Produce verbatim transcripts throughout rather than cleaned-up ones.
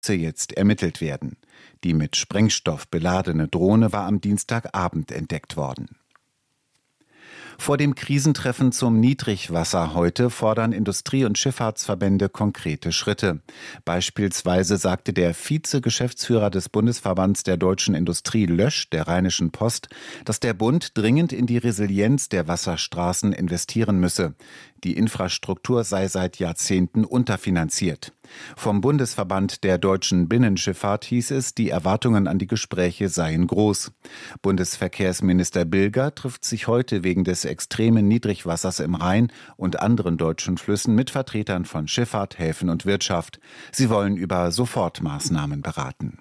jetzt ermittelt werden. Die mit Sprengstoff beladene Drohne war am Dienstagabend entdeckt worden. Vor dem Krisentreffen zum Niedrigwasser heute fordern Industrie- und Schifffahrtsverbände konkrete Schritte. Beispielsweise sagte der Vize-Geschäftsführer des Bundesverbands der deutschen Industrie Lösch der Rheinischen Post, dass der Bund dringend in die Resilienz der Wasserstraßen investieren müsse. Die Infrastruktur sei seit Jahrzehnten unterfinanziert. Vom Bundesverband der deutschen Binnenschifffahrt hieß es, die Erwartungen an die Gespräche seien groß. Bundesverkehrsminister Bilger trifft sich heute wegen des extremen Niedrigwassers im Rhein und anderen deutschen Flüssen mit Vertretern von Schifffahrt, Häfen und Wirtschaft. Sie wollen über Sofortmaßnahmen beraten.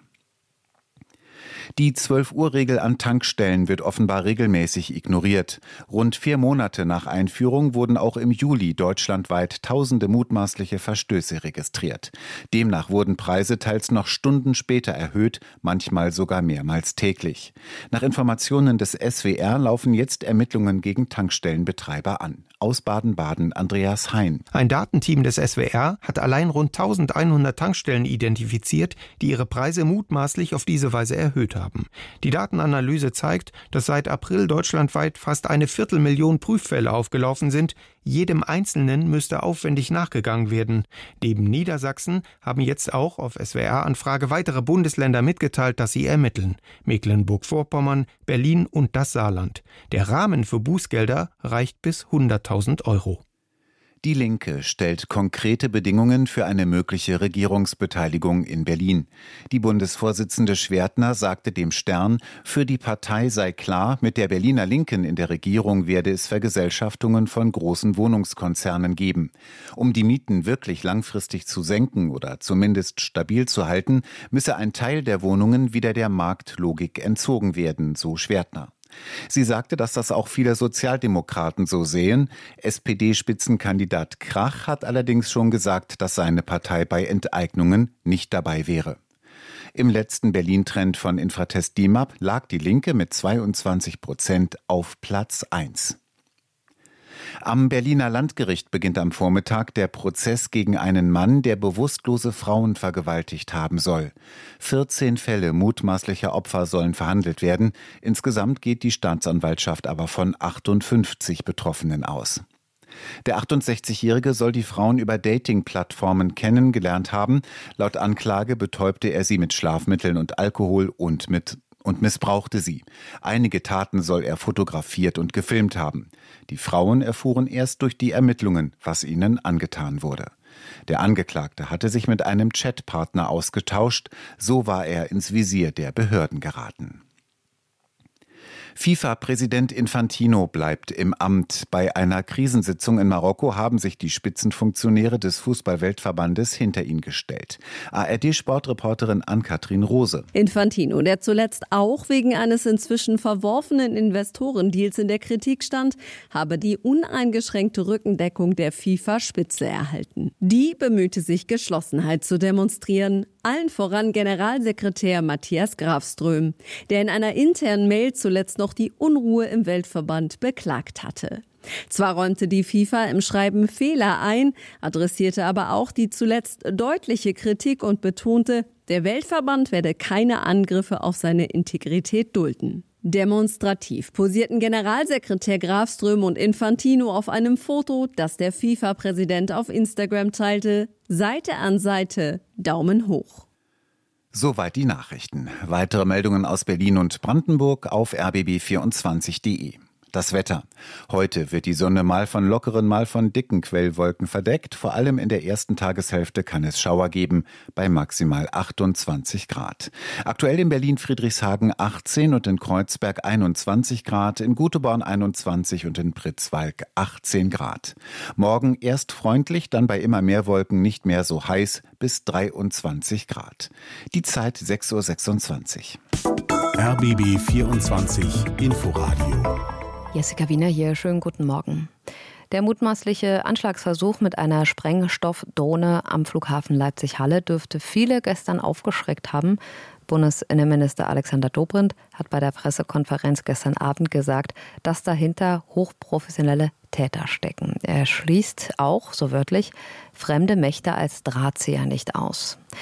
Die zwölf-Uhr-Regel an Tankstellen wird offenbar regelmäßig ignoriert. Rund vier Monate nach Einführung wurden auch im Juli deutschlandweit tausende mutmaßliche Verstöße registriert. Demnach wurden Preise teils noch Stunden später erhöht, manchmal sogar mehrmals täglich. Nach Informationen des S W R laufen jetzt Ermittlungen gegen Tankstellenbetreiber an. Aus Baden-Baden Andreas Hein. Ein Datenteam des S W R hat allein rund eintausendeinhundert Tankstellen identifiziert, die ihre Preise mutmaßlich auf diese Weise erhöht haben. Die Datenanalyse zeigt, dass seit April deutschlandweit fast eine Viertelmillion Prüffälle aufgelaufen sind. Jedem Einzelnen müsste aufwendig nachgegangen werden. Neben Niedersachsen haben jetzt auch auf S W R-Anfrage weitere Bundesländer mitgeteilt, dass sie ermitteln. Mecklenburg-Vorpommern, Berlin und das Saarland. Der Rahmen für Bußgelder reicht bis hunderttausend Euro. Die Linke stellt konkrete Bedingungen für eine mögliche Regierungsbeteiligung in Berlin. Die Bundesvorsitzende Schwertner sagte dem Stern, für die Partei sei klar, mit der Berliner Linken in der Regierung werde es Vergesellschaftungen von großen Wohnungskonzernen geben. Um die Mieten wirklich langfristig zu senken oder zumindest stabil zu halten, müsse ein Teil der Wohnungen wieder der Marktlogik entzogen werden, so Schwertner. Sie sagte, dass das auch viele Sozialdemokraten so sehen. S P D-Spitzenkandidat Krach hat allerdings schon gesagt, dass seine Partei bei Enteignungen nicht dabei wäre. Im letzten Berlin-Trend von Infratest D I M A P lag die Linke mit zweiundzwanzig Prozent auf Platz eins. Am Berliner Landgericht beginnt am Vormittag der Prozess gegen einen Mann, der bewusstlose Frauen vergewaltigt haben soll. vierzehn Fälle mutmaßlicher Opfer sollen verhandelt werden. Insgesamt geht die Staatsanwaltschaft aber von achtundfünfzig Betroffenen aus. Der achtundsechzigjährige soll die Frauen über Dating-Plattformen kennengelernt haben. Laut Anklage betäubte er sie mit Schlafmitteln und Alkohol und mit und missbrauchte sie. Einige Taten soll er fotografiert und gefilmt haben. Die Frauen erfuhren erst durch die Ermittlungen, was ihnen angetan wurde. Der Angeklagte hatte sich mit einem Chatpartner ausgetauscht, so war er ins Visier der Behörden geraten. FIFA-Präsident Infantino bleibt im Amt. Bei einer Krisensitzung in Marokko haben sich die Spitzenfunktionäre des Fußball-Weltverbandes hinter ihn gestellt. A R D-Sportreporterin Ann-Kathrin Rose. Infantino, der zuletzt auch wegen eines inzwischen verworfenen Investorendeals in der Kritik stand, habe die uneingeschränkte Rückendeckung der FIFA-Spitze erhalten. Die bemühte sich, Geschlossenheit zu demonstrieren. Allen voran Generalsekretär Matthias Grafström, der in einer internen Mail zuletzt noch die Unruhe im Weltverband beklagt hatte. Zwar räumte die FIFA im Schreiben Fehler ein, adressierte aber auch die zuletzt deutliche Kritik und betonte, der Weltverband werde keine Angriffe auf seine Integrität dulden. Demonstrativ posierten Generalsekretär Grafström und Infantino auf einem Foto, das der FIFA-Präsident auf Instagram teilte. Seite an Seite, Daumen hoch. Soweit die Nachrichten. Weitere Meldungen aus Berlin und Brandenburg auf r b b vierundzwanzig punkt de. Das Wetter. Heute wird die Sonne mal von lockeren, mal von dicken Quellwolken verdeckt. Vor allem in der ersten Tageshälfte kann es Schauer geben, bei maximal achtundzwanzig Grad. Aktuell in Berlin-Friedrichshagen achtzehn und in Kreuzberg einundzwanzig Grad, in Guteborn einundzwanzig und in Pritzwalk achtzehn Grad. Morgen erst freundlich, dann bei immer mehr Wolken nicht mehr so heiß, bis dreiundzwanzig Grad. Die Zeit sechs Uhr sechsundzwanzig. R B B vierundzwanzig Inforadio. Jessica Wiener hier, schönen guten Morgen. Der mutmaßliche Anschlagsversuch mit einer Sprengstoffdrohne am Flughafen Leipzig-Halle dürfte viele gestern aufgeschreckt haben. Bundesinnenminister Alexander Dobrindt hat bei der Pressekonferenz gestern Abend gesagt, dass dahinter hochprofessionelle Täter stecken. Er schließt auch, so wörtlich, fremde Mächte als Drahtzieher nicht aus.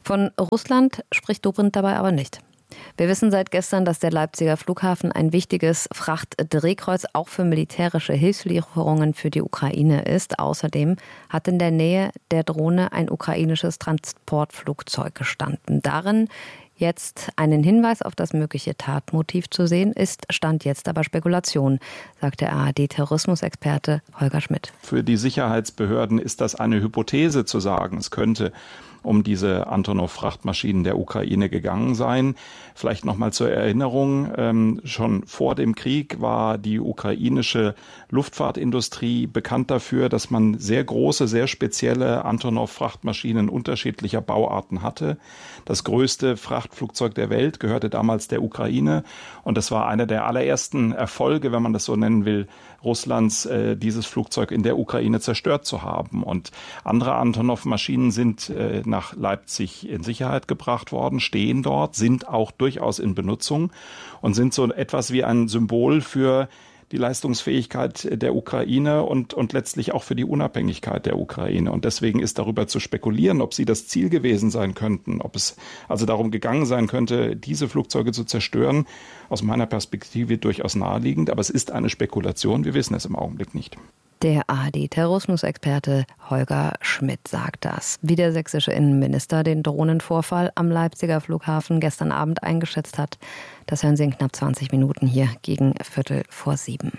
Von Russland spricht Dobrindt dabei aber nicht. Wir wissen seit gestern, dass der Leipziger Flughafen ein wichtiges Frachtdrehkreuz auch für militärische Hilfslieferungen für die Ukraine ist. Außerdem hat in der Nähe der Drohne ein ukrainisches Transportflugzeug gestanden. Darin jetzt einen Hinweis auf das mögliche Tatmotiv zu sehen, ist Stand jetzt aber Spekulation, sagt der A R D-Terrorismusexperte Holger Schmidt. Für die Sicherheitsbehörden ist das eine Hypothese zu sagen. Es könnte um diese Antonov-Frachtmaschinen der Ukraine gegangen sein. Vielleicht nochmal zur Erinnerung, ähm, schon vor dem Krieg war die ukrainische Luftfahrtindustrie bekannt dafür, dass man sehr große, sehr spezielle Antonov-Frachtmaschinen unterschiedlicher Bauarten hatte. Das größte Frachtflugzeug der Welt gehörte damals der Ukraine und das war einer der allerersten Erfolge, wenn man das so nennen will, Russlands, äh, dieses Flugzeug in der Ukraine zerstört zu haben. Und andere Antonov-Maschinen sind äh, nach Leipzig in Sicherheit gebracht worden, stehen dort, sind auch durchaus in Benutzung und sind so etwas wie ein Symbol für die Leistungsfähigkeit der Ukraine und, und letztlich auch für die Unabhängigkeit der Ukraine. Und deswegen ist darüber zu spekulieren, ob sie das Ziel gewesen sein könnten, ob es also darum gegangen sein könnte, diese Flugzeuge zu zerstören, aus meiner Perspektive durchaus naheliegend. Aber es ist eine Spekulation, wir wissen es im Augenblick nicht. Der A R D-Terrorismusexperte Holger Schmidt sagt das. Wie der sächsische Innenminister den Drohnenvorfall am Leipziger Flughafen gestern Abend eingeschätzt hat, das hören Sie in knapp zwanzig Minuten hier gegen Viertel vor sieben.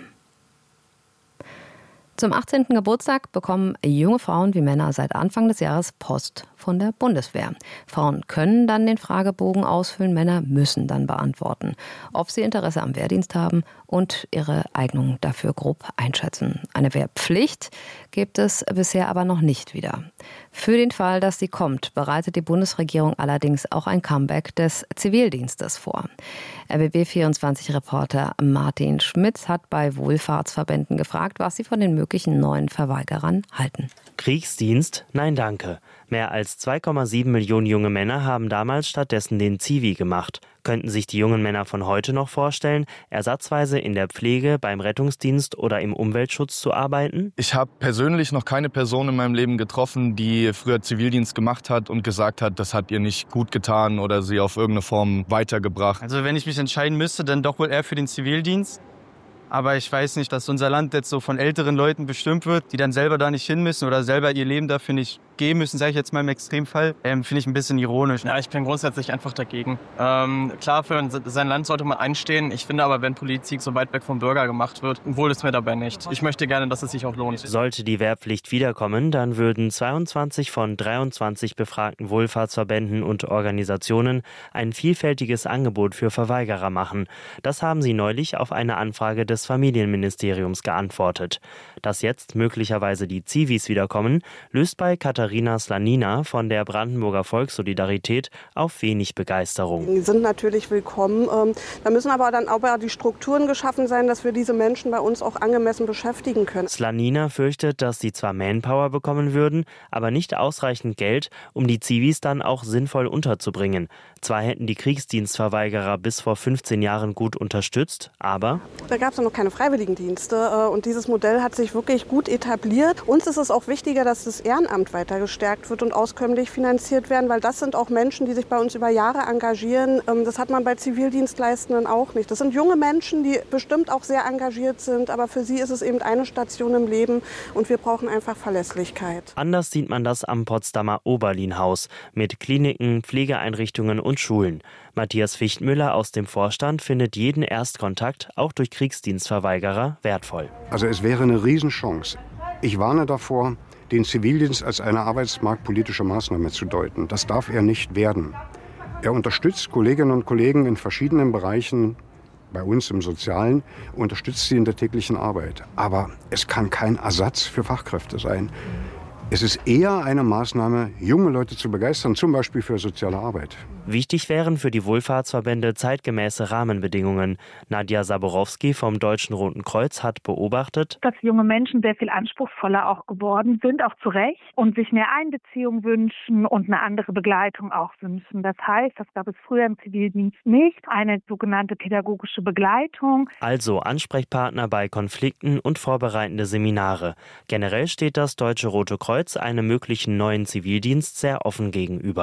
Zum achtzehnten Geburtstag bekommen junge Frauen wie Männer seit Anfang des Jahres Post von der Bundeswehr. Frauen können dann den Fragebogen ausfüllen, Männer müssen dann beantworten, ob sie Interesse am Wehrdienst haben und ihre Eignung dafür grob einschätzen. Eine Wehrpflicht gibt es bisher aber noch nicht wieder. Für den Fall, dass sie kommt, bereitet die Bundesregierung allerdings auch ein Comeback des Zivildienstes vor. R B B vierundzwanzig-Reporter Martin Schmitz hat bei Wohlfahrtsverbänden gefragt, was sie von den möglichen neuen Verweigerern halten. Kriegsdienst? Nein, danke. Mehr als zwei Komma sieben Millionen junge Männer haben damals stattdessen den Zivi gemacht. Könnten sich die jungen Männer von heute noch vorstellen, ersatzweise in der Pflege, beim Rettungsdienst oder im Umweltschutz zu arbeiten? Ich habe persönlich noch keine Person in meinem Leben getroffen, die früher Zivildienst gemacht hat und gesagt hat, das hat ihr nicht gut getan oder sie auf irgendeine Form weitergebracht. Also wenn ich mich entscheiden müsste, dann doch wohl eher für den Zivildienst. Aber ich weiß nicht, dass unser Land jetzt so von älteren Leuten bestimmt wird, die dann selber da nicht hin müssen oder selber ihr Leben dafür nicht geben müssen, sage ich jetzt mal im Extremfall, ähm, finde ich ein bisschen ironisch. Ja, ich bin grundsätzlich einfach dagegen. Ähm, klar, für sein Land sollte man einstehen. Ich finde aber, wenn Politik so weit weg vom Bürger gemacht wird, wohl ist mir dabei nicht. Ich möchte gerne, dass es sich auch lohnt. Sollte die Wehrpflicht wiederkommen, dann würden zweiundzwanzig von dreiundzwanzig befragten Wohlfahrtsverbänden und Organisationen ein vielfältiges Angebot für Verweigerer machen. Das haben sie neulich auf eine Anfrage des Familienministeriums geantwortet. Dass jetzt möglicherweise die Zivis wiederkommen, löst bei Katharina Slanina von der Brandenburger Volkssolidarität auf wenig Begeisterung. Die sind natürlich willkommen. Da müssen aber dann auch die Strukturen geschaffen sein, dass wir diese Menschen bei uns auch angemessen beschäftigen können. Slanina fürchtet, dass sie zwar Manpower bekommen würden, aber nicht ausreichend Geld, um die Zivis dann auch sinnvoll unterzubringen. Zwar hätten die Kriegsdienstverweigerer bis vor fünfzehn Jahren gut unterstützt, aber da gab es noch keine Freiwilligendienste und dieses Modell hat sich wirklich gut etabliert. Uns ist es auch wichtiger, dass das Ehrenamt weiter gestärkt wird und auskömmlich finanziert werden, weil das sind auch Menschen, die sich bei uns über Jahre engagieren. Das hat man bei Zivildienstleistenden auch nicht. Das sind junge Menschen, die bestimmt auch sehr engagiert sind, aber für sie ist es eben eine Station im Leben und wir brauchen einfach Verlässlichkeit. Anders sieht man das am Potsdamer Oberlin-Haus mit Kliniken, Pflegeeinrichtungen und Schulen. Matthias Fichtmüller aus dem Vorstand findet jeden Erstkontakt, auch durch Kriegsdienstverweigerer, wertvoll. Also es wäre eine Riesenchance. Ich warne davor, den Zivildienst als eine arbeitsmarktpolitische Maßnahme zu deuten. Das darf er nicht werden. Er unterstützt Kolleginnen und Kollegen in verschiedenen Bereichen, bei uns im Sozialen, unterstützt sie in der täglichen Arbeit. Aber es kann kein Ersatz für Fachkräfte sein. Es ist eher eine Maßnahme, junge Leute zu begeistern, zum Beispiel für soziale Arbeit. Wichtig wären für die Wohlfahrtsverbände zeitgemäße Rahmenbedingungen. Nadja Saborowski vom Deutschen Roten Kreuz hat beobachtet, dass junge Menschen sehr viel anspruchsvoller auch geworden sind, auch zu Recht, und sich mehr Einbeziehung wünschen und eine andere Begleitung auch wünschen. Das heißt, das gab es früher im Zivildienst nicht, eine sogenannte pädagogische Begleitung. Also Ansprechpartner bei Konflikten und vorbereitende Seminare. Generell steht das Deutsche Rote Kreuz einem möglichen neuen Zivildienst sehr offen gegenüber.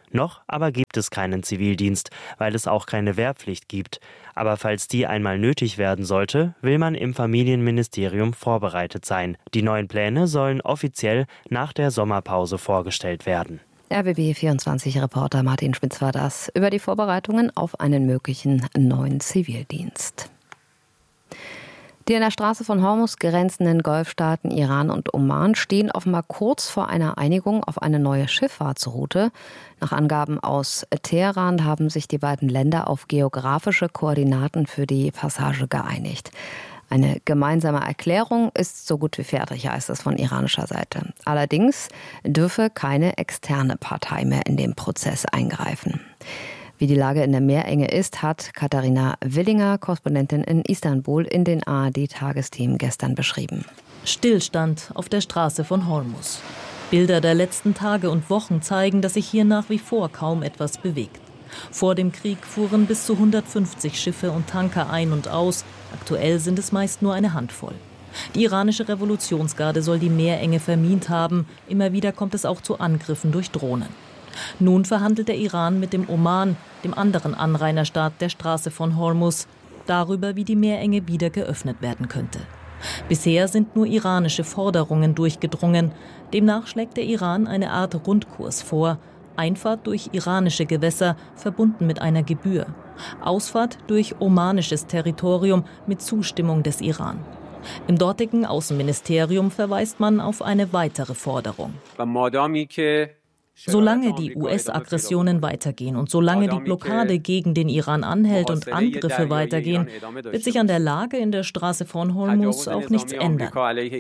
Noch aber gibt es keinen Zivildienst, weil es auch keine Wehrpflicht gibt. Aber falls die einmal nötig werden sollte, will man im Familienministerium vorbereitet sein. Die neuen Pläne sollen offiziell nach der Sommerpause vorgestellt werden. R B B vierundzwanzig-Reporter Martin Spitz war das über die Vorbereitungen auf einen möglichen neuen Zivildienst. Die an der Straße von Hormuz grenzenden Golfstaaten Iran und Oman stehen offenbar kurz vor einer Einigung auf eine neue Schifffahrtsroute. Nach Angaben aus Teheran haben sich die beiden Länder auf geografische Koordinaten für die Passage geeinigt. Eine gemeinsame Erklärung ist so gut wie fertig, heißt es von iranischer Seite. Allerdings dürfe keine externe Partei mehr in den Prozess eingreifen. Wie die Lage in der Meerenge ist, hat Katharina Willinger, Korrespondentin in Istanbul, in den A R D-Tagesthemen gestern beschrieben. Stillstand auf der Straße von Hormuz. Bilder der letzten Tage und Wochen zeigen, dass sich hier nach wie vor kaum etwas bewegt. Vor dem Krieg fuhren bis zu hundertfünfzig Schiffe und Tanker ein und aus. Aktuell sind es meist nur eine Handvoll. Die iranische Revolutionsgarde soll die Meerenge vermint haben. Immer wieder kommt es auch zu Angriffen durch Drohnen. Nun verhandelt der Iran mit dem Oman, dem anderen Anrainerstaat der Straße von Hormuz, darüber, wie die Meerenge wieder geöffnet werden könnte. Bisher sind nur iranische Forderungen durchgedrungen. Demnach schlägt der Iran eine Art Rundkurs vor. Einfahrt durch iranische Gewässer, verbunden mit einer Gebühr. Ausfahrt durch omanisches Territorium mit Zustimmung des Iran. Im dortigen Außenministerium verweist man auf eine weitere Forderung. Solange die U S-Aggressionen weitergehen und solange die Blockade gegen den Iran anhält und Angriffe weitergehen, wird sich an der Lage in der Straße von Hormuz auch nichts ändern.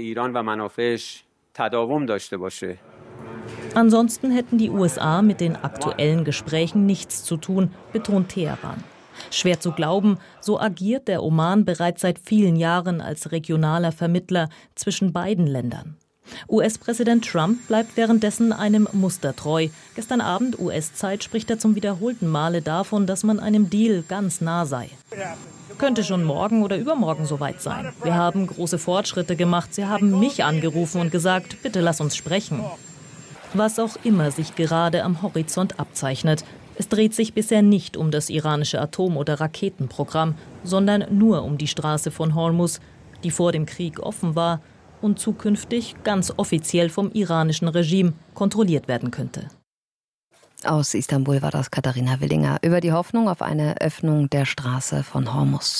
Ansonsten hätten die U S A mit den aktuellen Gesprächen nichts zu tun, betont Teheran. Schwer zu glauben, so agiert der Oman bereits seit vielen Jahren als regionaler Vermittler zwischen beiden Ländern. U S-Präsident Trump bleibt währenddessen einem Muster treu. Gestern Abend U S-Zeit spricht er zum wiederholten Male davon, dass man einem Deal ganz nah sei. Könnte schon morgen oder übermorgen soweit sein. Wir haben große Fortschritte gemacht. Sie haben mich angerufen und gesagt, bitte lass uns sprechen. Was auch immer sich gerade am Horizont abzeichnet, es dreht sich bisher nicht um das iranische Atom- oder Raketenprogramm, sondern nur um die Straße von Hormuz, die vor dem Krieg offen war und zukünftig ganz offiziell vom iranischen Regime kontrolliert werden könnte. Aus Istanbul war das Katharina Willinger über die Hoffnung auf eine Öffnung der Straße von Hormuz.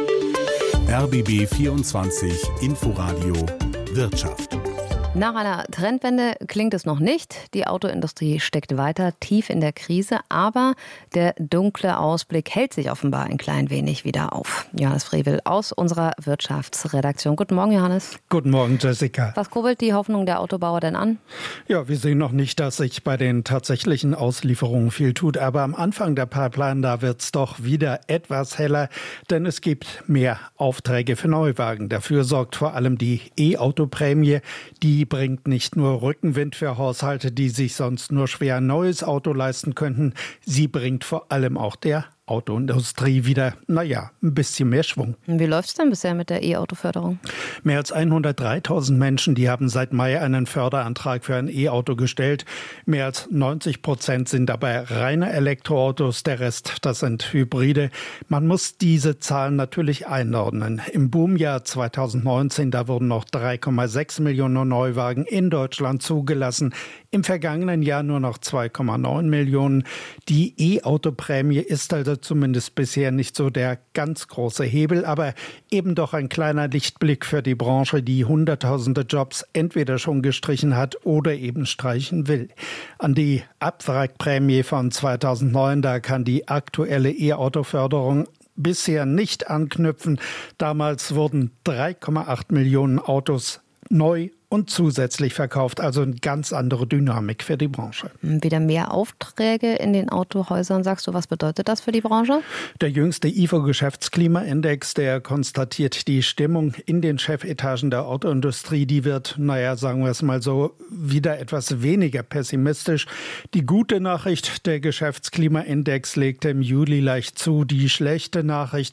R B B vierundzwanzig Inforadio Wirtschaft. Nach einer Trendwende klingt es noch nicht. Die Autoindustrie steckt weiter tief in der Krise, aber der dunkle Ausblick hält sich offenbar ein klein wenig wieder auf. Johannes Frevel aus unserer Wirtschaftsredaktion. Guten Morgen, Johannes. Guten Morgen, Jessica. Was kurbelt die Hoffnung der Autobauer denn an? Ja, wir sehen noch nicht, dass sich bei den tatsächlichen Auslieferungen viel tut, aber am Anfang der Pipeline, da wird es doch wieder etwas heller, denn es gibt mehr Aufträge für Neuwagen. Dafür sorgt vor allem die E-Auto-Prämie, die Die bringt nicht nur Rückenwind für Haushalte, die sich sonst nur schwer ein neues Auto leisten könnten. Sie bringt vor allem auch der Autoindustrie wieder, naja, ein bisschen mehr Schwung. Wie läuft es denn bisher mit der E-Auto-Förderung? Mehr als hundertdreitausend Menschen, die haben seit Mai einen Förderantrag für ein E-Auto gestellt. Mehr als neunzig Prozent sind dabei reine Elektroautos, der Rest, das sind Hybride. Man muss diese Zahlen natürlich einordnen. Im Boomjahr zweitausendneunzehn, da wurden noch drei Komma sechs Millionen Neuwagen in Deutschland zugelassen. Im vergangenen Jahr nur noch zwei Komma neun Millionen. Die E-Auto-Prämie ist also zumindest bisher nicht so der ganz große Hebel, aber eben doch ein kleiner Lichtblick für die Branche, die hunderttausende Jobs entweder schon gestrichen hat oder eben streichen will. An die Abwrackprämie von zweitausendneun, da kann die aktuelle E-Auto-Förderung bisher nicht anknüpfen. Damals wurden drei Komma acht Millionen Autos neu und zusätzlich verkauft, also eine ganz andere Dynamik für die Branche. Wieder mehr Aufträge in den Autohäusern, sagst du, was bedeutet das für die Branche? Der jüngste I F O-Geschäftsklimaindex, der konstatiert, die Stimmung in den Chefetagen der Autoindustrie, die wird, naja, sagen wir es mal so, wieder etwas weniger pessimistisch. Die gute Nachricht, der Geschäftsklimaindex legte im Juli leicht zu. Die schlechte Nachricht,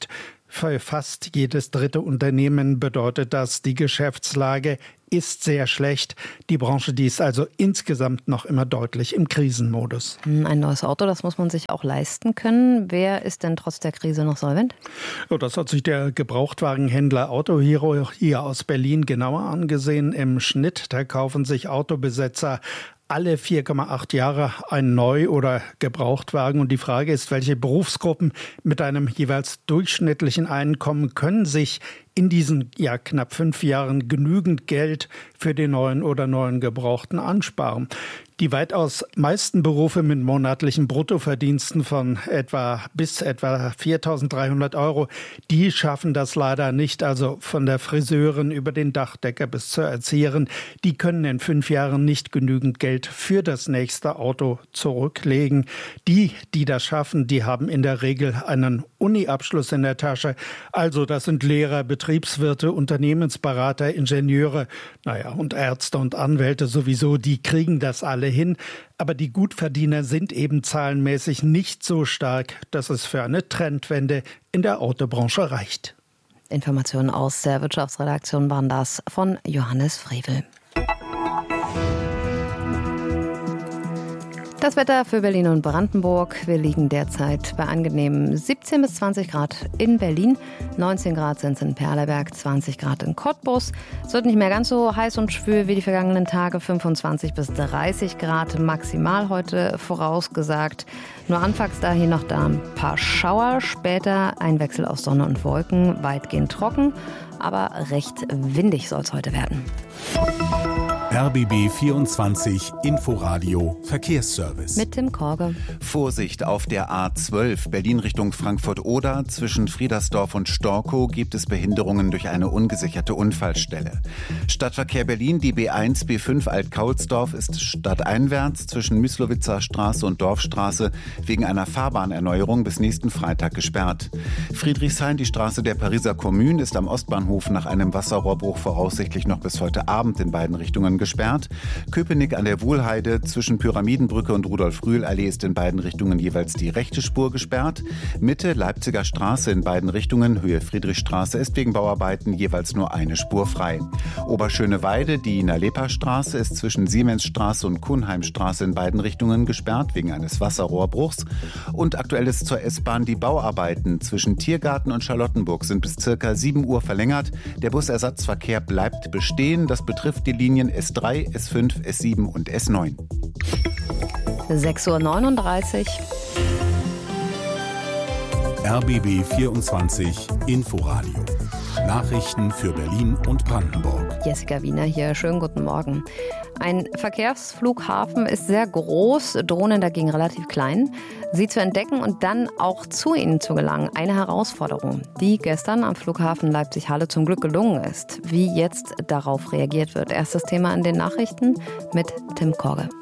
Für fast jedes dritte Unternehmen bedeutet das, die Geschäftslage ist sehr schlecht. Die Branche, die ist also insgesamt noch immer deutlich im Krisenmodus. Ein neues Auto, das muss man sich auch leisten können. Wer ist denn trotz der Krise noch solvent? Oh, das hat sich der Gebrauchtwagenhändler Autohero hier aus Berlin genauer angesehen. Im Schnitt, da kaufen sich Autobesitzer alle vier Komma acht Jahre ein Neu- oder Gebrauchtwagen. Und die Frage ist, welche Berufsgruppen mit einem jeweils durchschnittlichen Einkommen können sich in diesen ja, knapp fünf Jahren genügend Geld für den neuen oder neuen Gebrauchten ansparen. Die weitaus meisten Berufe mit monatlichen Bruttoverdiensten von etwa bis etwa viertausenddreihundert Euro, die schaffen das leider nicht. Also von der Friseurin über den Dachdecker bis zur Erzieherin, die können in fünf Jahren nicht genügend Geld für das nächste Auto zurücklegen. Die, die das schaffen, die haben in der Regel einen Uni-Abschluss in der Tasche. Also das sind Lehrer, Betriebswirte, Unternehmensberater, Ingenieure, naja, und Ärzte und Anwälte sowieso, die kriegen das alle hin. Aber die Gutverdiener sind eben zahlenmäßig nicht so stark, dass es für eine Trendwende in der Autobranche reicht. Informationen aus der Wirtschaftsredaktion waren das von Johannes Frevel. Das Wetter für Berlin und Brandenburg. Wir liegen derzeit bei angenehmen siebzehn bis zwanzig Grad in Berlin. neunzehn Grad sind es in Perleberg, zwanzig Grad in Cottbus. Es wird nicht mehr ganz so heiß und schwül wie die vergangenen Tage. fünfundzwanzig bis dreißig Grad maximal heute vorausgesagt. Nur anfangs da hier noch da ein paar Schauer. Später ein Wechsel aus Sonne und Wolken. Weitgehend trocken, aber recht windig soll es heute werden. R B B vierundzwanzig Inforadio Verkehrsservice. Mit Tim Korge. Vorsicht auf der A zwölf Berlin Richtung Frankfurt-Oder. Zwischen Friedersdorf und Storkow gibt es Behinderungen durch eine ungesicherte Unfallstelle. Stadtverkehr Berlin, die B eins, B fünf Alt-Kaulsdorf ist stadteinwärts zwischen Myslowitzer Straße und Dorfstraße wegen einer Fahrbahnerneuerung bis nächsten Freitag gesperrt. Friedrichshain, die Straße der Pariser Kommune, ist am Ostbahnhof nach einem Wasserrohrbruch voraussichtlich noch bis heute Abend in beiden Richtungen gesperrt. Köpenick an der Wohlheide zwischen Pyramidenbrücke und Rudolf-Rühl-Allee ist in beiden Richtungen jeweils die rechte Spur gesperrt. Mitte Leipziger Straße in beiden Richtungen, Höhe Friedrichstraße, ist wegen Bauarbeiten jeweils nur eine Spur frei. Oberschöneweide, die Nalepa-Straße, ist zwischen Siemensstraße und Kuhnheimstraße in beiden Richtungen gesperrt wegen eines Wasserrohrbruchs. Und aktuell ist zur S-Bahn die Bauarbeiten zwischen Tiergarten und Charlottenburg sind bis circa sieben Uhr verlängert. Der Busersatzverkehr bleibt bestehen. Das betrifft die Linien S drei, S fünf, S sieben und S neun. sechs Uhr neununddreißig. R B B vierundzwanzig Inforadio. Nachrichten für Berlin und Brandenburg. Jessica Wiener hier, schönen guten Morgen. Ein Verkehrsflughafen ist sehr groß, Drohnen dagegen relativ klein. Sie zu entdecken und dann auch zu ihnen zu gelangen, eine Herausforderung, die gestern am Flughafen Leipzig-Halle zum Glück gelungen ist. Wie jetzt darauf reagiert wird. Erstes Thema in den Nachrichten mit Tim Korge.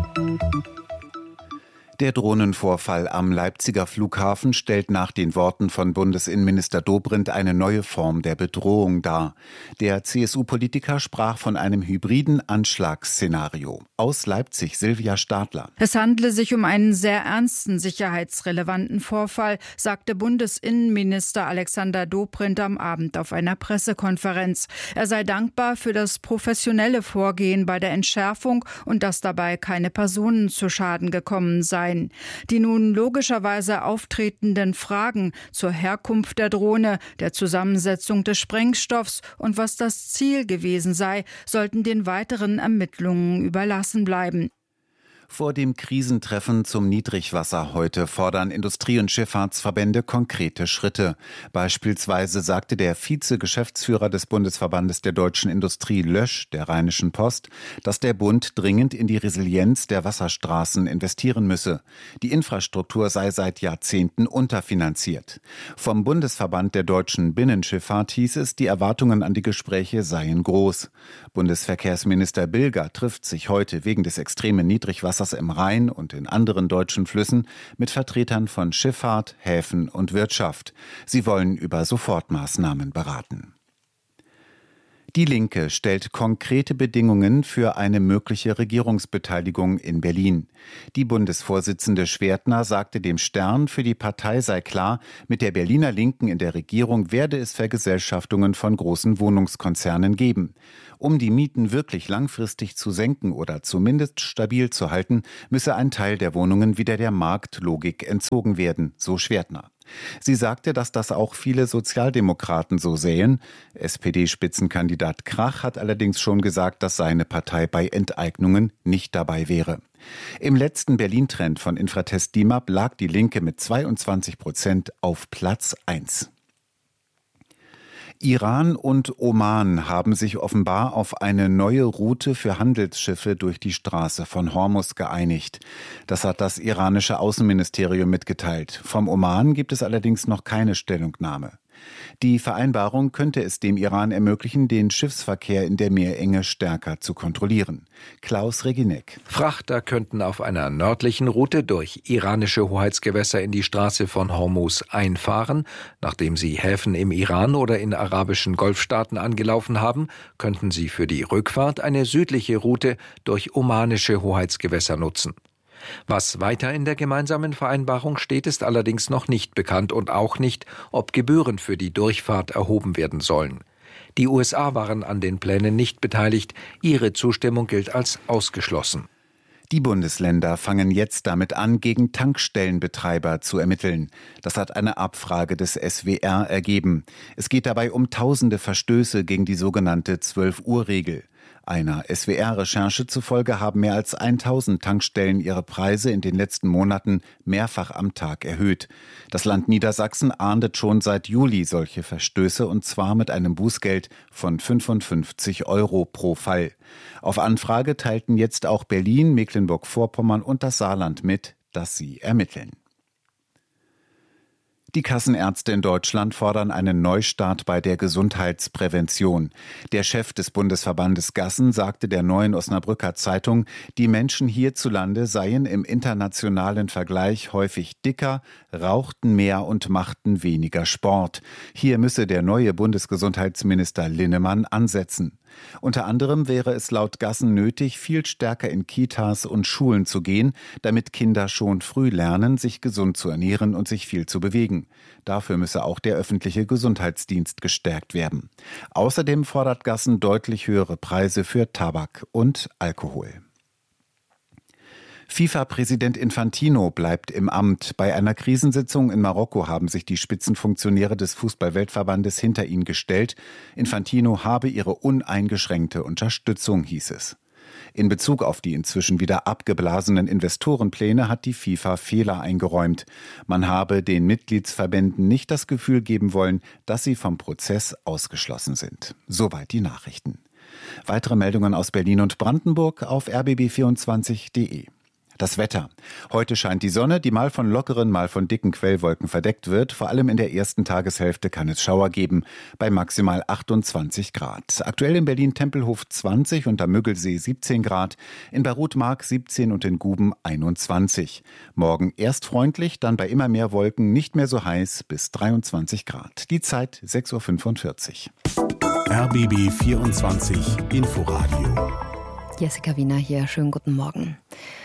Der Drohnenvorfall am Leipziger Flughafen stellt nach den Worten von Bundesinnenminister Dobrindt eine neue Form der Bedrohung dar. Der C S U-Politiker sprach von einem hybriden Anschlagsszenario. Aus Leipzig Silvia Stadler. Es handle sich um einen sehr ernsten sicherheitsrelevanten Vorfall, sagte Bundesinnenminister Alexander Dobrindt am Abend auf einer Pressekonferenz. Er sei dankbar für das professionelle Vorgehen bei der Entschärfung und dass dabei keine Personen zu Schaden gekommen seien. Die nun logischerweise auftretenden Fragen zur Herkunft der Drohne, der Zusammensetzung des Sprengstoffs und was das Ziel gewesen sei, sollten den weiteren Ermittlungen überlassen bleiben. Vor dem Krisentreffen zum Niedrigwasser heute fordern Industrie- und Schifffahrtsverbände konkrete Schritte. Beispielsweise sagte der Vize-Geschäftsführer des Bundesverbandes der deutschen Industrie Lösch der Rheinischen Post, dass der Bund dringend in die Resilienz der Wasserstraßen investieren müsse. Die Infrastruktur sei seit Jahrzehnten unterfinanziert. Vom Bundesverband der deutschen Binnenschifffahrt hieß es, die Erwartungen an die Gespräche seien groß. Bundesverkehrsminister Bilger trifft sich heute wegen des extremen Niedrigwassers im Rhein und in anderen deutschen Flüssen mit Vertretern von Schifffahrt, Häfen und Wirtschaft. Sie wollen über Sofortmaßnahmen beraten. Die Linke stellt konkrete Bedingungen für eine mögliche Regierungsbeteiligung in Berlin. Die Bundesvorsitzende Schwertner sagte dem Stern, für die Partei sei klar, mit der Berliner Linken in der Regierung werde es Vergesellschaftungen von großen Wohnungskonzernen geben. Um die Mieten wirklich langfristig zu senken oder zumindest stabil zu halten, müsse ein Teil der Wohnungen wieder der Marktlogik entzogen werden, so Schwertner. Sie sagte, dass das auch viele Sozialdemokraten so sehen. S P D-Spitzenkandidat Krach hat allerdings schon gesagt, dass seine Partei bei Enteignungen nicht dabei wäre. Im letzten Berlin-Trend von Infratest DIMAP lag die Linke mit zweiundzwanzig Prozent auf Platz eins. Iran und Oman haben sich offenbar auf eine neue Route für Handelsschiffe durch die Straße von Hormuz geeinigt. Das hat das iranische Außenministerium mitgeteilt. Vom Oman gibt es allerdings noch keine Stellungnahme. Die Vereinbarung könnte es dem Iran ermöglichen, den Schiffsverkehr in der Meerenge stärker zu kontrollieren. Klaus Regineck. Frachter könnten auf einer nördlichen Route durch iranische Hoheitsgewässer in die Straße von Hormuz einfahren. Nachdem sie Häfen im Iran oder in arabischen Golfstaaten angelaufen haben, könnten sie für die Rückfahrt eine südliche Route durch omanische Hoheitsgewässer nutzen. Was weiter in der gemeinsamen Vereinbarung steht, ist allerdings noch nicht bekannt und auch nicht, ob Gebühren für die Durchfahrt erhoben werden sollen. Die U S A waren an den Plänen nicht beteiligt, ihre Zustimmung gilt als ausgeschlossen. Die Bundesländer fangen jetzt damit an, gegen Tankstellenbetreiber zu ermitteln. Das hat eine Abfrage des S W R ergeben. Es geht dabei um tausende Verstöße gegen die sogenannte zwölf-Uhr-Regel. Einer S W R-Recherche zufolge haben mehr als tausend Tankstellen ihre Preise in den letzten Monaten mehrfach am Tag erhöht. Das Land Niedersachsen ahndet schon seit Juli solche Verstöße, und zwar mit einem Bußgeld von fünfundfünfzig Euro pro Fall. Auf Anfrage teilten jetzt auch Berlin, Mecklenburg-Vorpommern und das Saarland mit, dass sie ermitteln. Die Kassenärzte in Deutschland fordern einen Neustart bei der Gesundheitsprävention. Der Chef des Bundesverbandes Gassen sagte der Neuen Osnabrücker Zeitung, die Menschen hierzulande seien im internationalen Vergleich häufig dicker, rauchten mehr und machten weniger Sport. Hier müsse der neue Bundesgesundheitsminister Linnemann ansetzen. Unter anderem wäre es laut Gassen nötig, viel stärker in Kitas und Schulen zu gehen, damit Kinder schon früh lernen, sich gesund zu ernähren und sich viel zu bewegen. Dafür müsse auch der öffentliche Gesundheitsdienst gestärkt werden. Außerdem fordert Gassen deutlich höhere Preise für Tabak und Alkohol. FIFA-Präsident Infantino bleibt im Amt. Bei einer Krisensitzung in Marokko haben sich die Spitzenfunktionäre des Fußball-Weltverbandes hinter ihn gestellt. Infantino habe ihre uneingeschränkte Unterstützung, hieß es. In Bezug auf die inzwischen wieder abgeblasenen Investorenpläne hat die FIFA Fehler eingeräumt. Man habe den Mitgliedsverbänden nicht das Gefühl geben wollen, dass sie vom Prozess ausgeschlossen sind. Soweit die Nachrichten. Weitere Meldungen aus Berlin und Brandenburg auf r b b vierundzwanzig punkt de. Das Wetter. Heute scheint die Sonne, die mal von lockeren, mal von dicken Quellwolken verdeckt wird. Vor allem in der ersten Tageshälfte kann es Schauer geben, bei maximal achtundzwanzig Grad. Aktuell in Berlin-Tempelhof zwanzig und am Müggelsee siebzehn Grad, in Beirut-Mark siebzehn und in Guben einundzwanzig. Morgen erst freundlich, dann bei immer mehr Wolken nicht mehr so heiß bis dreiundzwanzig Grad. Die Zeit sechs Uhr fünfundvierzig. R B B vierundzwanzig Inforadio. Jessica Wiener hier, schönen guten Morgen.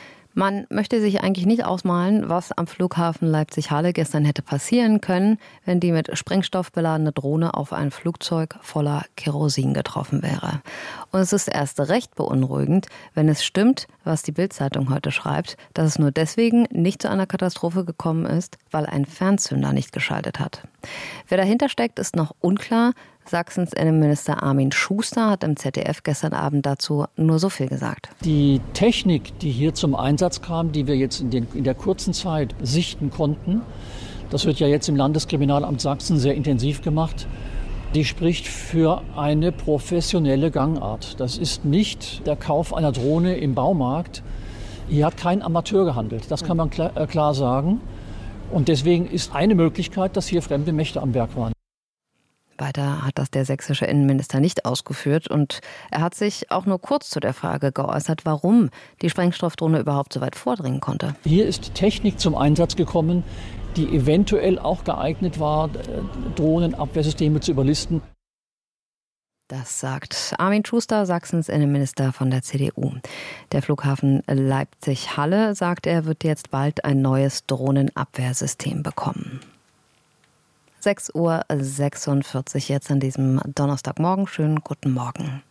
Man möchte sich eigentlich nicht ausmalen, was am Flughafen Leipzig-Halle gestern hätte passieren können, wenn die mit Sprengstoff beladene Drohne auf ein Flugzeug voller Kerosin getroffen wäre. Und es ist erst recht beunruhigend, wenn es stimmt, was die Bild-Zeitung heute schreibt, dass es nur deswegen nicht zu einer Katastrophe gekommen ist, weil ein Fernzünder nicht geschaltet hat. Wer dahinter steckt, ist noch unklar. Sachsens Innenminister Armin Schuster hat im Z D F gestern Abend dazu nur so viel gesagt. Die Technik, die hier zum Einsatz kam, die wir jetzt in, den, in der kurzen Zeit sichten konnten, das wird ja jetzt im Landeskriminalamt Sachsen sehr intensiv gemacht, die spricht für eine professionelle Gangart. Das ist nicht der Kauf einer Drohne im Baumarkt. Hier hat kein Amateur gehandelt, das kann man klar, äh, klar sagen. Und deswegen ist eine Möglichkeit, dass hier fremde Mächte am Werk waren. Weiter hat das der sächsische Innenminister nicht ausgeführt und er hat sich auch nur kurz zu der Frage geäußert, warum die Sprengstoffdrohne überhaupt so weit vordringen konnte. Hier ist Technik zum Einsatz gekommen, die eventuell auch geeignet war, Drohnenabwehrsysteme zu überlisten. Das sagt Armin Schuster, Sachsens Innenminister von der C D U. Der Flughafen Leipzig-Halle, sagt er, wird jetzt bald ein neues Drohnenabwehrsystem bekommen. sechs Uhr sechsundvierzig jetzt an diesem Donnerstagmorgen. Schönen guten Morgen.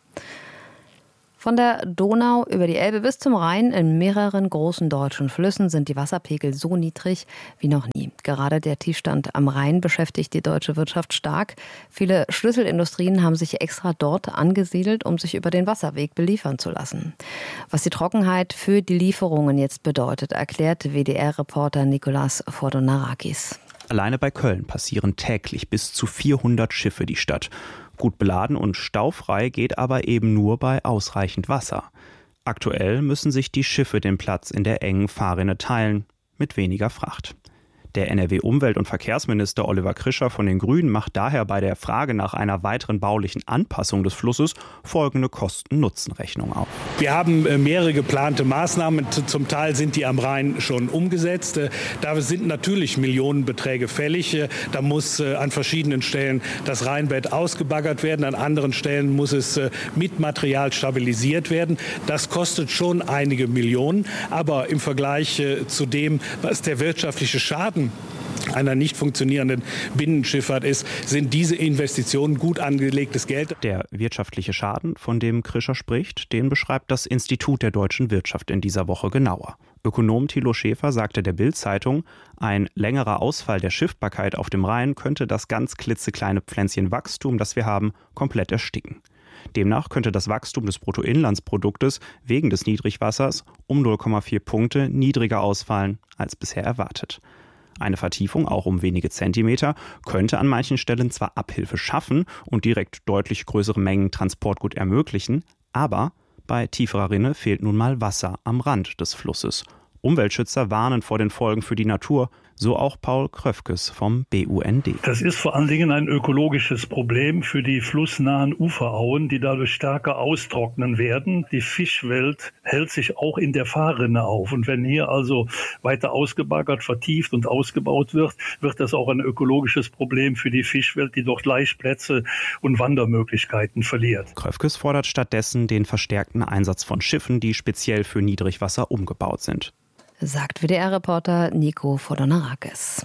Von der Donau über die Elbe bis zum Rhein in mehreren großen deutschen Flüssen sind die Wasserpegel so niedrig wie noch nie. Gerade der Tiefstand am Rhein beschäftigt die deutsche Wirtschaft stark. Viele Schlüsselindustrien haben sich extra dort angesiedelt, um sich über den Wasserweg beliefern zu lassen. Was die Trockenheit für die Lieferungen jetzt bedeutet, erklärt W D R-Reporter Nicolas Fordonarakis. Alleine bei Köln passieren täglich bis zu vierhundert Schiffe die Stadt. Gut beladen und staufrei geht aber eben nur bei ausreichend Wasser. Aktuell müssen sich die Schiffe den Platz in der engen Fahrrinne teilen, mit weniger Fracht. Der N R W-Umwelt- und Verkehrsminister Oliver Krischer von den Grünen macht daher bei der Frage nach einer weiteren baulichen Anpassung des Flusses folgende Kosten-Nutzen-Rechnung auf. Wir haben mehrere geplante Maßnahmen. Zum Teil sind die am Rhein schon umgesetzt. Da sind natürlich Millionenbeträge fällig. Da muss an verschiedenen Stellen das Rheinbett ausgebaggert werden. An anderen Stellen muss es mit Material stabilisiert werden. Das kostet schon einige Millionen. Aber im Vergleich zu dem, was der wirtschaftliche Schaden einer nicht funktionierenden Binnenschifffahrt ist, sind diese Investitionen gut angelegtes Geld. Der wirtschaftliche Schaden, von dem Krischer spricht, den beschreibt das Institut der deutschen Wirtschaft in dieser Woche genauer. Ökonom Thilo Schäfer sagte der Bild-Zeitung, ein längerer Ausfall der Schiffbarkeit auf dem Rhein könnte das ganz klitzekleine Pflänzchen Wachstum, das wir haben, komplett ersticken. Demnach könnte das Wachstum des Bruttoinlandsproduktes wegen des Niedrigwassers um null Komma vier Punkte niedriger ausfallen als bisher erwartet. Eine Vertiefung, auch um wenige Zentimeter, könnte an manchen Stellen zwar Abhilfe schaffen und direkt deutlich größere Mengen Transportgut ermöglichen, aber bei tieferer Rinne fehlt nun mal Wasser am Rand des Flusses. Umweltschützer warnen vor den Folgen für die Natur, so auch Paul Kröfkes vom B U N D. Das ist vor allen Dingen ein ökologisches Problem für die flussnahen Uferauen, die dadurch stärker austrocknen werden. Die Fischwelt hält sich auch in der Fahrrinne auf. Und wenn hier also weiter ausgebaggert, vertieft und ausgebaut wird, wird das auch ein ökologisches Problem für die Fischwelt, die dort Laichplätze und Wandermöglichkeiten verliert. Kröfkes fordert stattdessen den verstärkten Einsatz von Schiffen, die speziell für Niedrigwasser umgebaut sind. Sagt W D R-Reporter Nico Fordonarakis.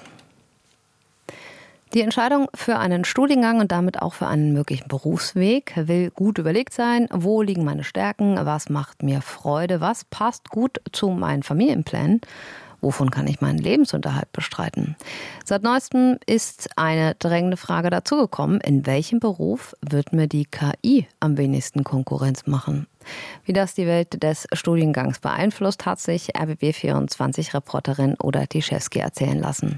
Die Entscheidung für einen Studiengang und damit auch für einen möglichen Berufsweg will gut überlegt sein. Wo liegen meine Stärken? Was macht mir Freude? Was passt gut zu meinen Familienplänen? Wovon kann ich meinen Lebensunterhalt bestreiten? Seit neuestem ist eine drängende Frage dazugekommen. In welchem Beruf wird mir die K I am wenigsten Konkurrenz machen? Wie das die Welt des Studiengangs beeinflusst, hat sich R B B vierundzwanzig-Reporterin Oda Tischewski erzählen lassen.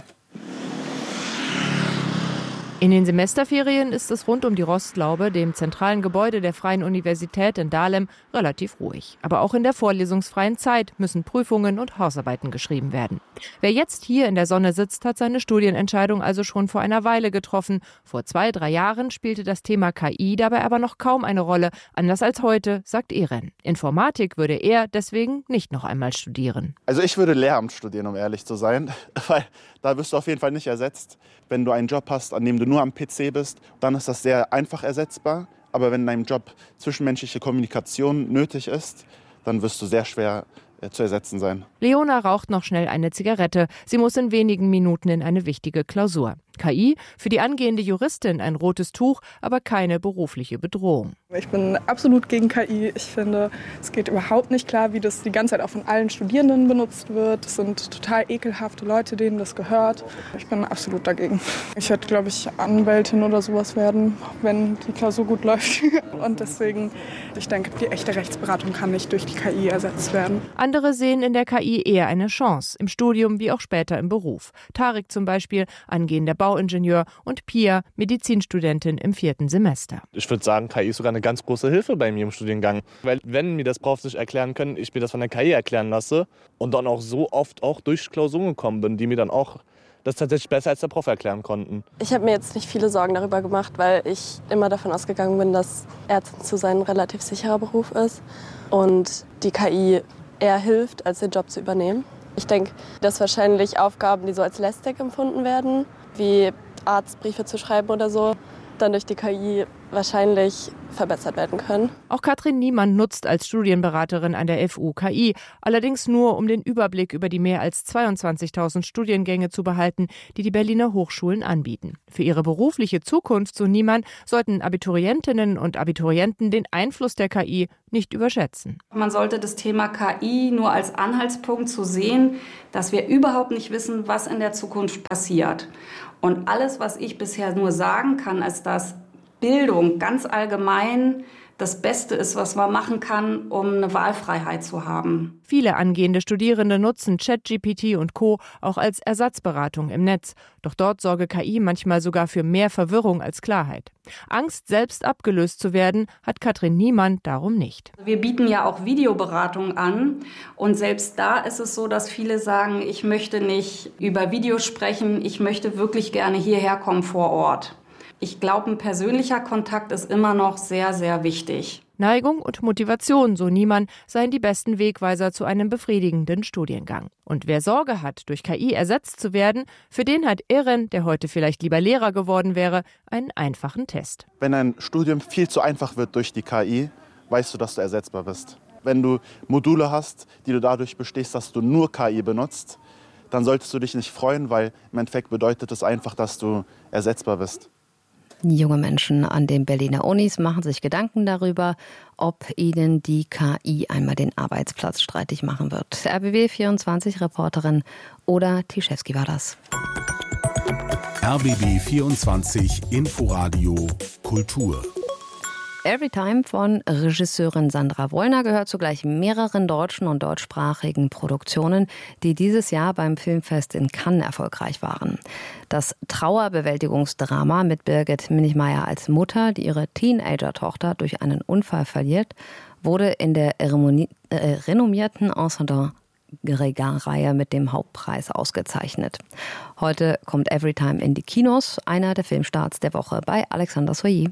In den Semesterferien ist es rund um die Rostlaube, dem zentralen Gebäude der Freien Universität in Dahlem, relativ ruhig. Aber auch in der vorlesungsfreien Zeit müssen Prüfungen und Hausarbeiten geschrieben werden. Wer jetzt hier in der Sonne sitzt, hat seine Studienentscheidung also schon vor einer Weile getroffen. Vor zwei, drei Jahren spielte das Thema K I dabei aber noch kaum eine Rolle, anders als heute, sagt Eren. Informatik würde er deswegen nicht noch einmal studieren. Also ich würde Lehramt studieren, um ehrlich zu sein, weil da wirst du auf jeden Fall nicht ersetzt. Wenn du einen Job hast, an dem du nur am P C bist, dann ist das sehr einfach ersetzbar. Aber wenn in deinem Job zwischenmenschliche Kommunikation nötig ist, dann wirst du sehr schwer äh, zu ersetzen sein. Leona raucht noch schnell eine Zigarette. Sie muss in wenigen Minuten in eine wichtige Klausur. K I, für die angehende Juristin ein rotes Tuch, aber keine berufliche Bedrohung. Ich bin absolut gegen K I. Ich finde, es geht überhaupt nicht klar, wie das die ganze Zeit auch von allen Studierenden benutzt wird. Es sind total ekelhafte Leute, denen das gehört. Ich bin absolut dagegen. Ich werde, glaube ich, Anwältin oder sowas werden, wenn die Klausur gut läuft. Und deswegen, ich denke, die echte Rechtsberatung kann nicht durch die K I ersetzt werden. Andere sehen in der K I eher eine Chance, im Studium wie auch später im Beruf. Tarek zum Beispiel, angehender Bauingenieur, und Pia, Medizinstudentin im vierten Semester. Ich würde sagen, K I ist sogar eine ganz große Hilfe bei mir im Studiengang. Weil wenn mir das Profs nicht erklären können, ich mir das von der K I erklären lasse und dann auch so oft auch durch Klausuren gekommen bin, die mir dann auch das tatsächlich besser als der Prof erklären konnten. Ich habe mir jetzt nicht viele Sorgen darüber gemacht, weil ich immer davon ausgegangen bin, dass Ärztin zu sein ein relativ sicherer Beruf ist und die K I eher hilft, als den Job zu übernehmen. Ich denke, dass wahrscheinlich Aufgaben, die so als lästig empfunden werden, wie Arztbriefe zu schreiben oder so, dann durch die K I wahrscheinlich verbessert werden können. Auch Katrin Niemann nutzt als Studienberaterin an der F U K I, allerdings nur, um den Überblick über die mehr als zweiundzwanzigtausend Studiengänge zu behalten, die die Berliner Hochschulen anbieten. Für ihre berufliche Zukunft, so Niemann, sollten Abiturientinnen und Abiturienten den Einfluss der K I nicht überschätzen. Man sollte das Thema K I nur als Anhaltspunkt zu sehen, dass wir überhaupt nicht wissen, was in der Zukunft passiert. Und alles, was ich bisher nur sagen kann, ist, dass Bildung ganz allgemein das Beste ist, was man machen kann, um eine Wahlfreiheit zu haben. Viele angehende Studierende nutzen ChatGPT und Co. auch als Ersatzberatung im Netz. Doch dort sorge K I manchmal sogar für mehr Verwirrung als Klarheit. Angst, selbst abgelöst zu werden, hat Katrin Niemann darum nicht. Wir bieten ja auch Videoberatung an. Und selbst da ist es so, dass viele sagen, ich möchte nicht über Videos sprechen, ich möchte wirklich gerne hierher kommen vor Ort. Ich glaube, ein persönlicher Kontakt ist immer noch sehr, sehr wichtig. Neigung und Motivation, so Niemann, seien die besten Wegweiser zu einem befriedigenden Studiengang. Und wer Sorge hat, durch K I ersetzt zu werden, für den hat Eren, der heute vielleicht lieber Lehrer geworden wäre, einen einfachen Test. Wenn ein Studium viel zu einfach wird durch die K I, weißt du, dass du ersetzbar bist. Wenn du Module hast, die du dadurch bestehst, dass du nur K I benutzt, dann solltest du dich nicht freuen, weil im Endeffekt bedeutet es einfach, dass du ersetzbar bist. Junge Menschen an den Berliner Unis machen sich Gedanken darüber, ob ihnen die K I einmal den Arbeitsplatz streitig machen wird. R B B vierundzwanzig-Reporterin Oda Tischewski war das. R B B vierundzwanzig Inforadio Kultur. Everytime von Regisseurin Sandra Wollner gehört zu gleich mehreren deutschen und deutschsprachigen Produktionen, die dieses Jahr beim Filmfest in Cannes erfolgreich waren. Das Trauerbewältigungsdrama mit Birgit Minichmayr als Mutter, die ihre Teenager-Tochter durch einen Unfall verliert, wurde in der Eremoni- äh, renommierten Ensemble Reihe mit dem Hauptpreis ausgezeichnet. Heute kommt Everytime in die Kinos, einer der Filmstarts der Woche bei Alexander Soyer.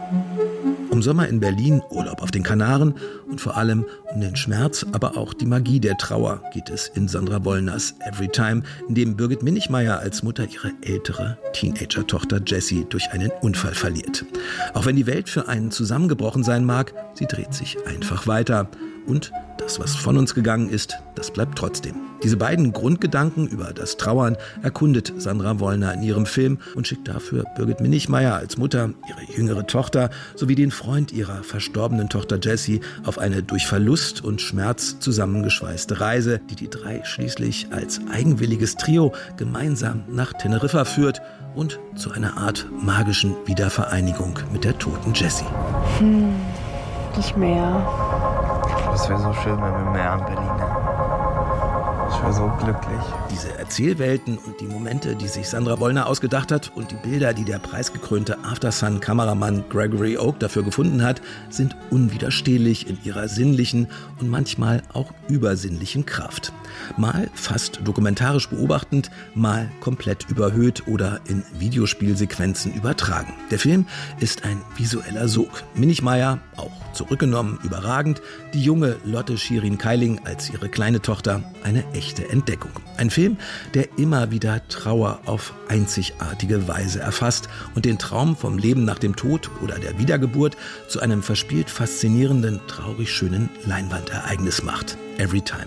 Um Sommer in Berlin, Urlaub auf den Kanaren und vor allem um den Schmerz, aber auch die Magie der Trauer geht es in Sandra Wollners Everytime, in dem Birgit Minichmayr als Mutter ihre ältere Teenager-Tochter Jessie durch einen Unfall verliert. Auch wenn die Welt für einen zusammengebrochen sein mag, sie dreht sich einfach weiter. Und das, was von uns gegangen ist, das bleibt trotzdem. Diese beiden Grundgedanken über das Trauern erkundet Sandra Wollner in ihrem Film und schickt dafür Birgit Minichmayr als Mutter, ihre jüngere Tochter sowie den Freund ihrer verstorbenen Tochter Jessie auf eine durch Verlust und Schmerz zusammengeschweißte Reise, die die drei schließlich als eigenwilliges Trio gemeinsam nach Teneriffa führt und zu einer Art magischen Wiedervereinigung mit der toten Jessie. Hm, nicht mehr. Es wäre so schön, wenn wir mehr an Berlin hätten. Ich wäre so glücklich. Diese Erzählwelten und die Momente, die sich Sandra Wollner ausgedacht hat und die Bilder, die der preisgekrönte Aftersun-Kameramann Gregory Oak dafür gefunden hat, sind unwiderstehlich in ihrer sinnlichen und manchmal auch übersinnlichen Kraft. Mal fast dokumentarisch beobachtend, mal komplett überhöht oder in Videospielsequenzen übertragen. Der Film ist ein visueller Sog. Minichmayr, auch zurückgenommen, überragend. Die junge Lotte Shirin-Keiling als ihre kleine Tochter, eine echte Entdeckung. Ein Film, der immer wieder Trauer auf einzigartige Weise erfasst und den Traum vom Leben nach dem Tod oder der Wiedergeburt zu einem verspielt faszinierenden, traurig schönen Leinwandereignis macht. Everytime.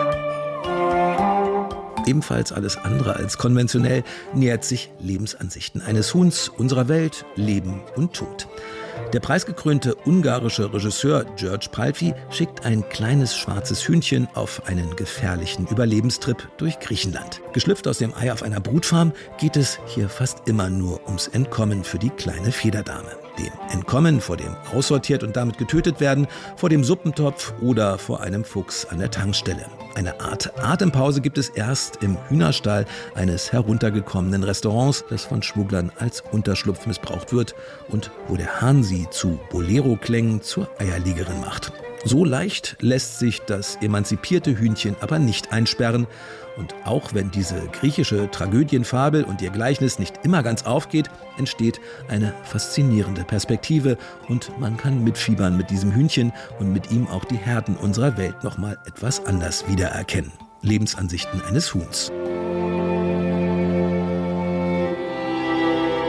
Ebenfalls alles andere als konventionell nähert sich Lebensansichten eines Huhns, unserer Welt, Leben und Tod. Der preisgekrönte ungarische Regisseur György Palfi schickt ein kleines schwarzes Hühnchen auf einen gefährlichen Überlebenstrip durch Griechenland. Geschlüpft aus dem Ei auf einer Brutfarm geht es hier fast immer nur ums Entkommen für die kleine Federdame. Dem Entkommen vor dem aussortiert und damit getötet werden, vor dem Suppentopf oder vor einem Fuchs an der Tankstelle. Eine Art Atempause gibt es erst im Hühnerstall eines heruntergekommenen Restaurants, das von Schmugglern als Unterschlupf missbraucht wird und wo der Hahn sie zu Bolero-Klängen zur Eierlegerin macht. So leicht lässt sich das emanzipierte Hühnchen aber nicht einsperren. Und auch wenn diese griechische Tragödienfabel und ihr Gleichnis nicht immer ganz aufgeht, entsteht eine faszinierende Perspektive und man kann mitfiebern mit diesem Hühnchen und mit ihm auch die Herden unserer Welt noch mal etwas anders wiedererkennen. Lebensansichten eines Huhns.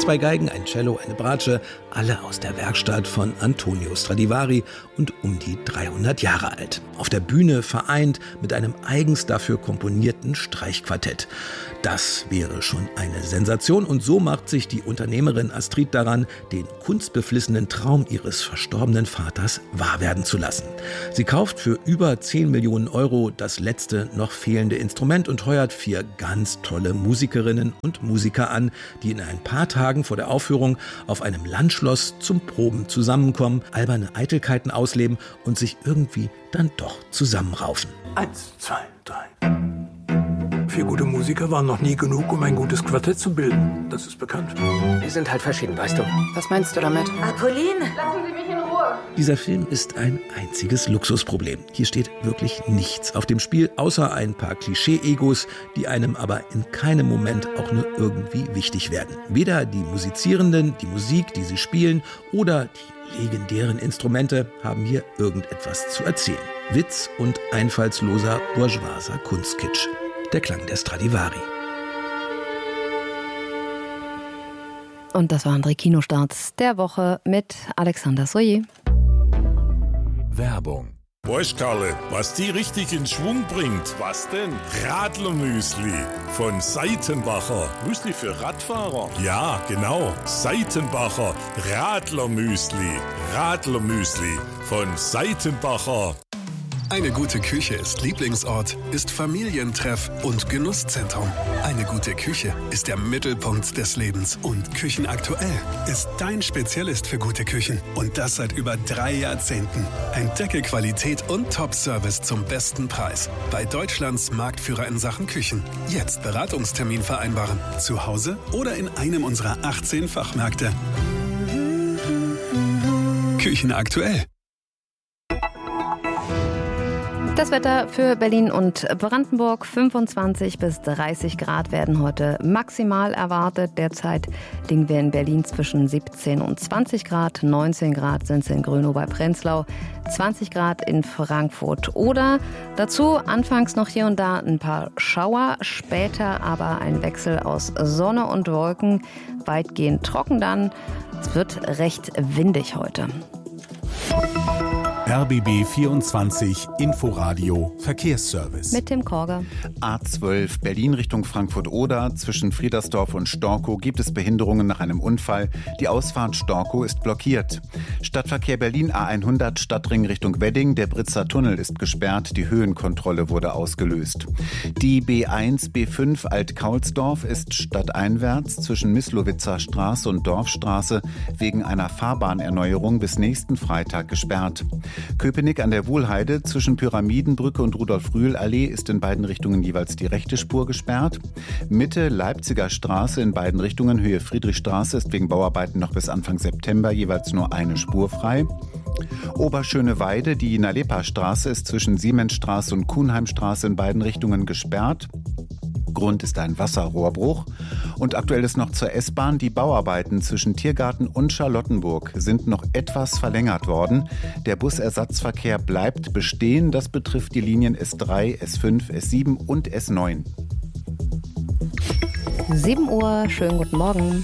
Zwei Geigen, ein Cello, eine Bratsche, alle aus der Werkstatt von Antonio Stradivari und um die dreihundert Jahre alt. Auf der Bühne vereint mit einem eigens dafür komponierten Streichquartett. Das wäre schon eine Sensation und so macht sich die Unternehmerin Astrid daran, den kunstbeflissenen Traum ihres verstorbenen Vaters wahr werden zu lassen. Sie kauft für über zehn Millionen Euro das letzte noch fehlende Instrument und heuert vier ganz tolle Musikerinnen und Musiker an, die in ein paar Tagen vor der Aufführung auf einem Landschloss zum Proben zusammenkommen, alberne Eitelkeiten ausleben und sich irgendwie dann doch zusammenraufen. Eins, zwei, drei. Vier gute Musiker waren noch nie genug, um ein gutes Quartett zu bilden. Das ist bekannt. Wir sind halt verschieden, weißt du. Was meinst du damit? Apolline! Lassen Sie mich in Ruhe! Dieser Film ist ein einziges Luxusproblem. Hier steht wirklich nichts auf dem Spiel, außer ein paar Klischee-Egos, die einem aber in keinem Moment auch nur irgendwie wichtig werden. Weder die Musizierenden, die Musik, die sie spielen, oder die legendären Instrumente haben hier irgendetwas zu erzählen. Witz und einfallsloser bourgeoiser Kunstkitsch. Der Klang der Stradivari. Und das waren drei Kinostarts der Woche mit Alexander Soyer. Werbung. Weißt Karle, was die richtig in Schwung bringt? Was denn? Radlermüsli von Seitenbacher. Müsli für Radfahrer? Ja, genau. Seitenbacher Radlermüsli. Radlermüsli von Seitenbacher. Eine gute Küche ist Lieblingsort, ist Familientreff und Genusszentrum. Eine gute Küche ist der Mittelpunkt des Lebens. Und Küchenaktuell ist dein Spezialist für gute Küchen. Und das seit über drei Jahrzehnten. Entdecke Qualität und Top-Service zum besten Preis. Bei Deutschlands Marktführer in Sachen Küchen. Jetzt Beratungstermin vereinbaren. Zu Hause oder in einem unserer achtzehn Fachmärkte. Küchenaktuell. Das Wetter für Berlin und Brandenburg, fünfundzwanzig bis dreißig Grad werden heute maximal erwartet. Derzeit liegen wir in Berlin zwischen siebzehn und zwanzig Grad, neunzehn Grad sind es in Grönow bei Prenzlau, zwanzig Grad in Frankfurt. Oder dazu anfangs noch hier und da ein paar Schauer, später aber ein Wechsel aus Sonne und Wolken, weitgehend trocken dann. Es wird recht windig heute. R B B vierundzwanzig Inforadio Verkehrsservice. Mit Tim Korger. A zwölf Berlin Richtung Frankfurt-Oder. Zwischen Friedersdorf und Storkow gibt es Behinderungen nach einem Unfall. Die Ausfahrt Storkow ist blockiert. Stadtverkehr Berlin A hundert Stadtring Richtung Wedding. Der Britzer Tunnel ist gesperrt. Die Höhenkontrolle wurde ausgelöst. Die B eins B fünf Alt-Kaulsdorf ist stadteinwärts zwischen Mislowitzer Straße und Dorfstraße wegen einer Fahrbahnerneuerung bis nächsten Freitag gesperrt. Köpenick an der Wuhlheide zwischen Pyramidenbrücke und Rudolf-Rühl-Allee ist in beiden Richtungen jeweils die rechte Spur gesperrt. Mitte Leipziger Straße in beiden Richtungen Höhe Friedrichstraße ist wegen Bauarbeiten noch bis Anfang September jeweils nur eine Spur frei. Oberschöneweide, die Nalepa-Straße ist zwischen Siemensstraße und Kuhnheimstraße in beiden Richtungen gesperrt. Grund ist ein Wasserrohrbruch. Und aktuell ist noch zur S-Bahn. Die Bauarbeiten zwischen Tiergarten und Charlottenburg sind noch etwas verlängert worden. Der Busersatzverkehr bleibt bestehen. Das betrifft die Linien S drei, S fünf, S sieben und S neun. sieben Uhr, schönen guten Morgen.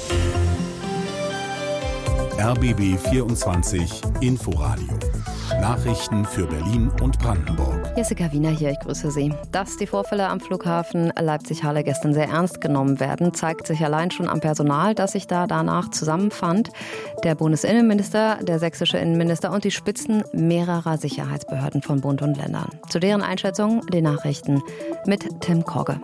R B B vierundzwanzig Inforadio. Nachrichten für Berlin und Brandenburg. Jessica Wiener hier, ich grüße Sie. Dass die Vorfälle am Flughafen Leipzig-Halle gestern sehr ernst genommen werden, zeigt sich allein schon am Personal, das sich da danach zusammenfand. Der Bundesinnenminister, der sächsische Innenminister und die Spitzen mehrerer Sicherheitsbehörden von Bund und Ländern. Zu deren Einschätzung die Nachrichten mit Tim Korge.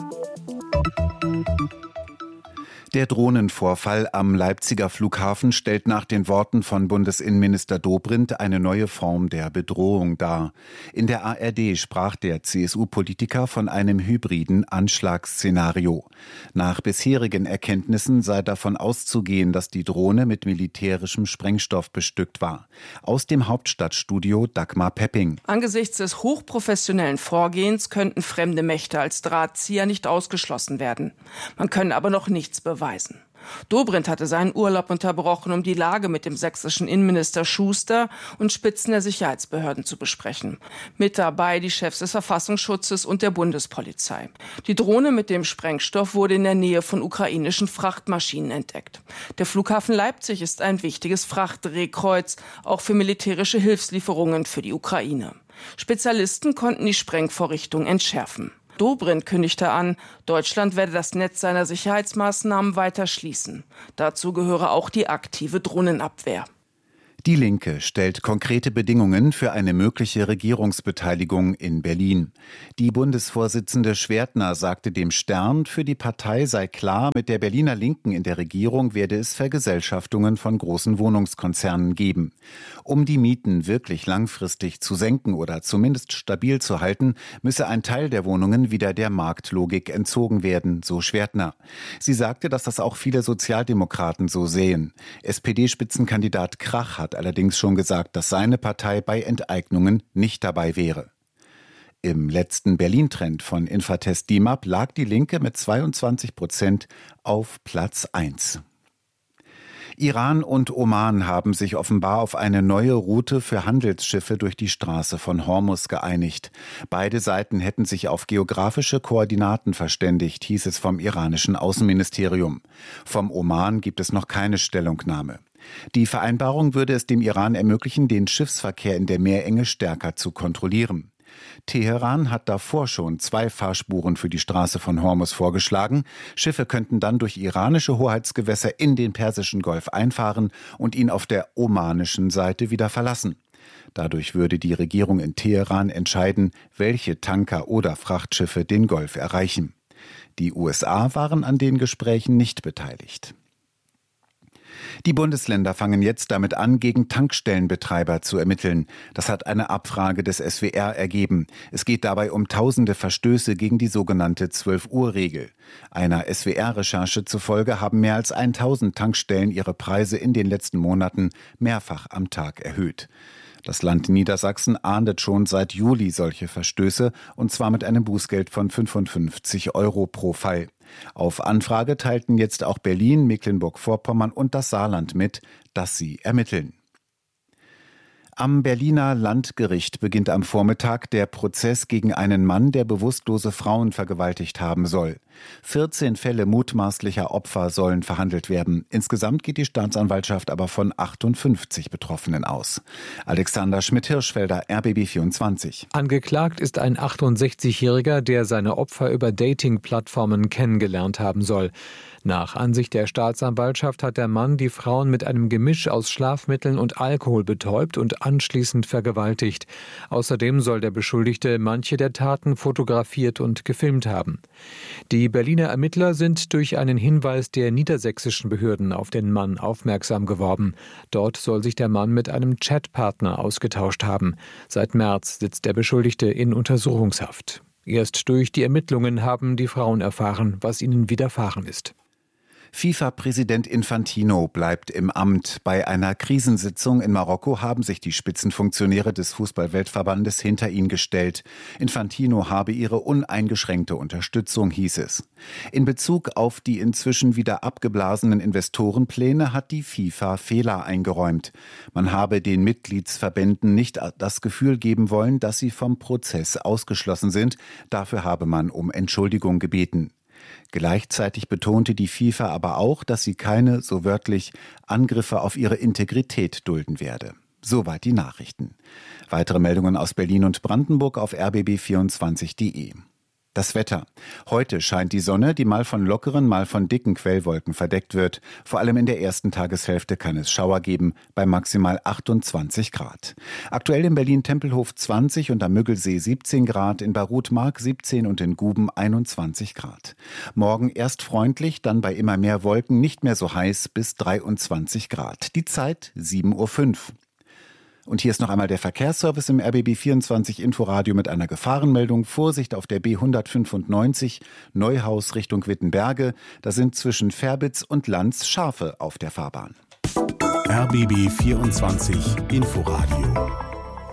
Der Drohnenvorfall am Leipziger Flughafen stellt nach den Worten von Bundesinnenminister Dobrindt eine neue Form der Bedrohung dar. In der A R D sprach der C S U-Politiker von einem hybriden Anschlagsszenario. Nach bisherigen Erkenntnissen sei davon auszugehen, dass die Drohne mit militärischem Sprengstoff bestückt war. Aus dem Hauptstadtstudio Dagmar Pepping. Angesichts des hochprofessionellen Vorgehens könnten fremde Mächte als Drahtzieher nicht ausgeschlossen werden. Man könne aber noch nichts beweisen. Dobrindt hatte seinen Urlaub unterbrochen, um die Lage mit dem sächsischen Innenminister Schuster und Spitzen der Sicherheitsbehörden zu besprechen. Mit dabei die Chefs des Verfassungsschutzes und der Bundespolizei. Die Drohne mit dem Sprengstoff wurde in der Nähe von ukrainischen Frachtmaschinen entdeckt. Der Flughafen Leipzig ist ein wichtiges Frachtdrehkreuz, auch für militärische Hilfslieferungen für die Ukraine. Spezialisten konnten die Sprengvorrichtung entschärfen. Dobrindt kündigte an, Deutschland werde das Netz seiner Sicherheitsmaßnahmen weiter schließen. Dazu gehöre auch die aktive Drohnenabwehr. Die Linke stellt konkrete Bedingungen für eine mögliche Regierungsbeteiligung in Berlin. Die Bundesvorsitzende Schwertner sagte dem Stern, für die Partei sei klar, mit der Berliner Linken in der Regierung werde es Vergesellschaftungen von großen Wohnungskonzernen geben. Um die Mieten wirklich langfristig zu senken oder zumindest stabil zu halten, müsse ein Teil der Wohnungen wieder der Marktlogik entzogen werden, so Schwertner. Sie sagte, dass das auch viele Sozialdemokraten so sehen. S P D-Spitzenkandidat Krach hat allerdings schon gesagt, dass seine Partei bei Enteignungen nicht dabei wäre. Im letzten Berlin-Trend von Infratest D I M A P lag die Linke mit zweiundzwanzig Prozent auf Platz eins. Iran und Oman haben sich offenbar auf eine neue Route für Handelsschiffe durch die Straße von Hormuz geeinigt. Beide Seiten hätten sich auf geografische Koordinaten verständigt, hieß es vom iranischen Außenministerium. Vom Oman gibt es noch keine Stellungnahme. Die Vereinbarung würde es dem Iran ermöglichen, den Schiffsverkehr in der Meerenge stärker zu kontrollieren. Teheran hat davor schon zwei Fahrspuren für die Straße von Hormuz vorgeschlagen. Schiffe könnten dann durch iranische Hoheitsgewässer in den Persischen Golf einfahren und ihn auf der omanischen Seite wieder verlassen. Dadurch würde die Regierung in Teheran entscheiden, welche Tanker oder Frachtschiffe den Golf erreichen. Die U S A waren an den Gesprächen nicht beteiligt. Die Bundesländer fangen jetzt damit an, gegen Tankstellenbetreiber zu ermitteln. Das hat eine Abfrage des S W R ergeben. Es geht dabei um tausende Verstöße gegen die sogenannte zwölf-Uhr-Regel. Einer S W R-Recherche zufolge haben mehr als tausend Tankstellen ihre Preise in den letzten Monaten mehrfach am Tag erhöht. Das Land Niedersachsen ahndet schon seit Juli solche Verstöße, und zwar mit einem Bußgeld von fünfundfünfzig Euro pro Fall. Auf Anfrage teilten jetzt auch Berlin, Mecklenburg-Vorpommern und das Saarland mit, dass sie ermitteln. Am Berliner Landgericht beginnt am Vormittag der Prozess gegen einen Mann, der bewusstlose Frauen vergewaltigt haben soll. vierzehn Fälle mutmaßlicher Opfer sollen verhandelt werden. Insgesamt geht die Staatsanwaltschaft aber von achtundfünfzig Betroffenen aus. Alexander Schmidt-Hirschfelder, R B B vierundzwanzig. Angeklagt ist ein achtundsechzigjähriger, der seine Opfer über Dating-Plattformen kennengelernt haben soll. Nach Ansicht der Staatsanwaltschaft hat der Mann die Frauen mit einem Gemisch aus Schlafmitteln und Alkohol betäubt und anschließend vergewaltigt. Außerdem soll der Beschuldigte manche der Taten fotografiert und gefilmt haben. Die Berliner Ermittler sind durch einen Hinweis der niedersächsischen Behörden auf den Mann aufmerksam geworden. Dort soll sich der Mann mit einem Chatpartner ausgetauscht haben. Seit März sitzt der Beschuldigte in Untersuchungshaft. Erst durch die Ermittlungen haben die Frauen erfahren, was ihnen widerfahren ist. FIFA-Präsident Infantino bleibt im Amt. Bei einer Krisensitzung in Marokko haben sich die Spitzenfunktionäre des Fußball-Weltverbandes hinter ihn gestellt. Infantino habe ihre uneingeschränkte Unterstützung, hieß es. In Bezug auf die inzwischen wieder abgeblasenen Investorenpläne hat die FIFA Fehler eingeräumt. Man habe den Mitgliedsverbänden nicht das Gefühl geben wollen, dass sie vom Prozess ausgeschlossen sind. Dafür habe man um Entschuldigung gebeten. Gleichzeitig betonte die FIFA aber auch, dass sie keine, so wörtlich, Angriffe auf ihre Integrität dulden werde. Soweit die Nachrichten. Weitere Meldungen aus Berlin und Brandenburg auf r b b vierundzwanzig punkt d e. Das Wetter. Heute scheint die Sonne, die mal von lockeren, mal von dicken Quellwolken verdeckt wird. Vor allem in der ersten Tageshälfte kann es Schauer geben, bei maximal achtundzwanzig Grad. Aktuell in Berlin-Tempelhof zwanzig und am Müggelsee siebzehn Grad, in Barut-Mark siebzehn und in Guben einundzwanzig Grad. Morgen erst freundlich, dann bei immer mehr Wolken nicht mehr so heiß bis dreiundzwanzig Grad. Die Zeit sieben Uhr fünf. Und hier ist noch einmal der Verkehrsservice im R B B vierundzwanzig Inforadio mit einer Gefahrenmeldung. Vorsicht auf der B hundertfünfundneunzig, Neuhaus Richtung Wittenberge. Da sind zwischen Ferbitz und Lanz Schafe auf der Fahrbahn. R B B vierundzwanzig Inforadio.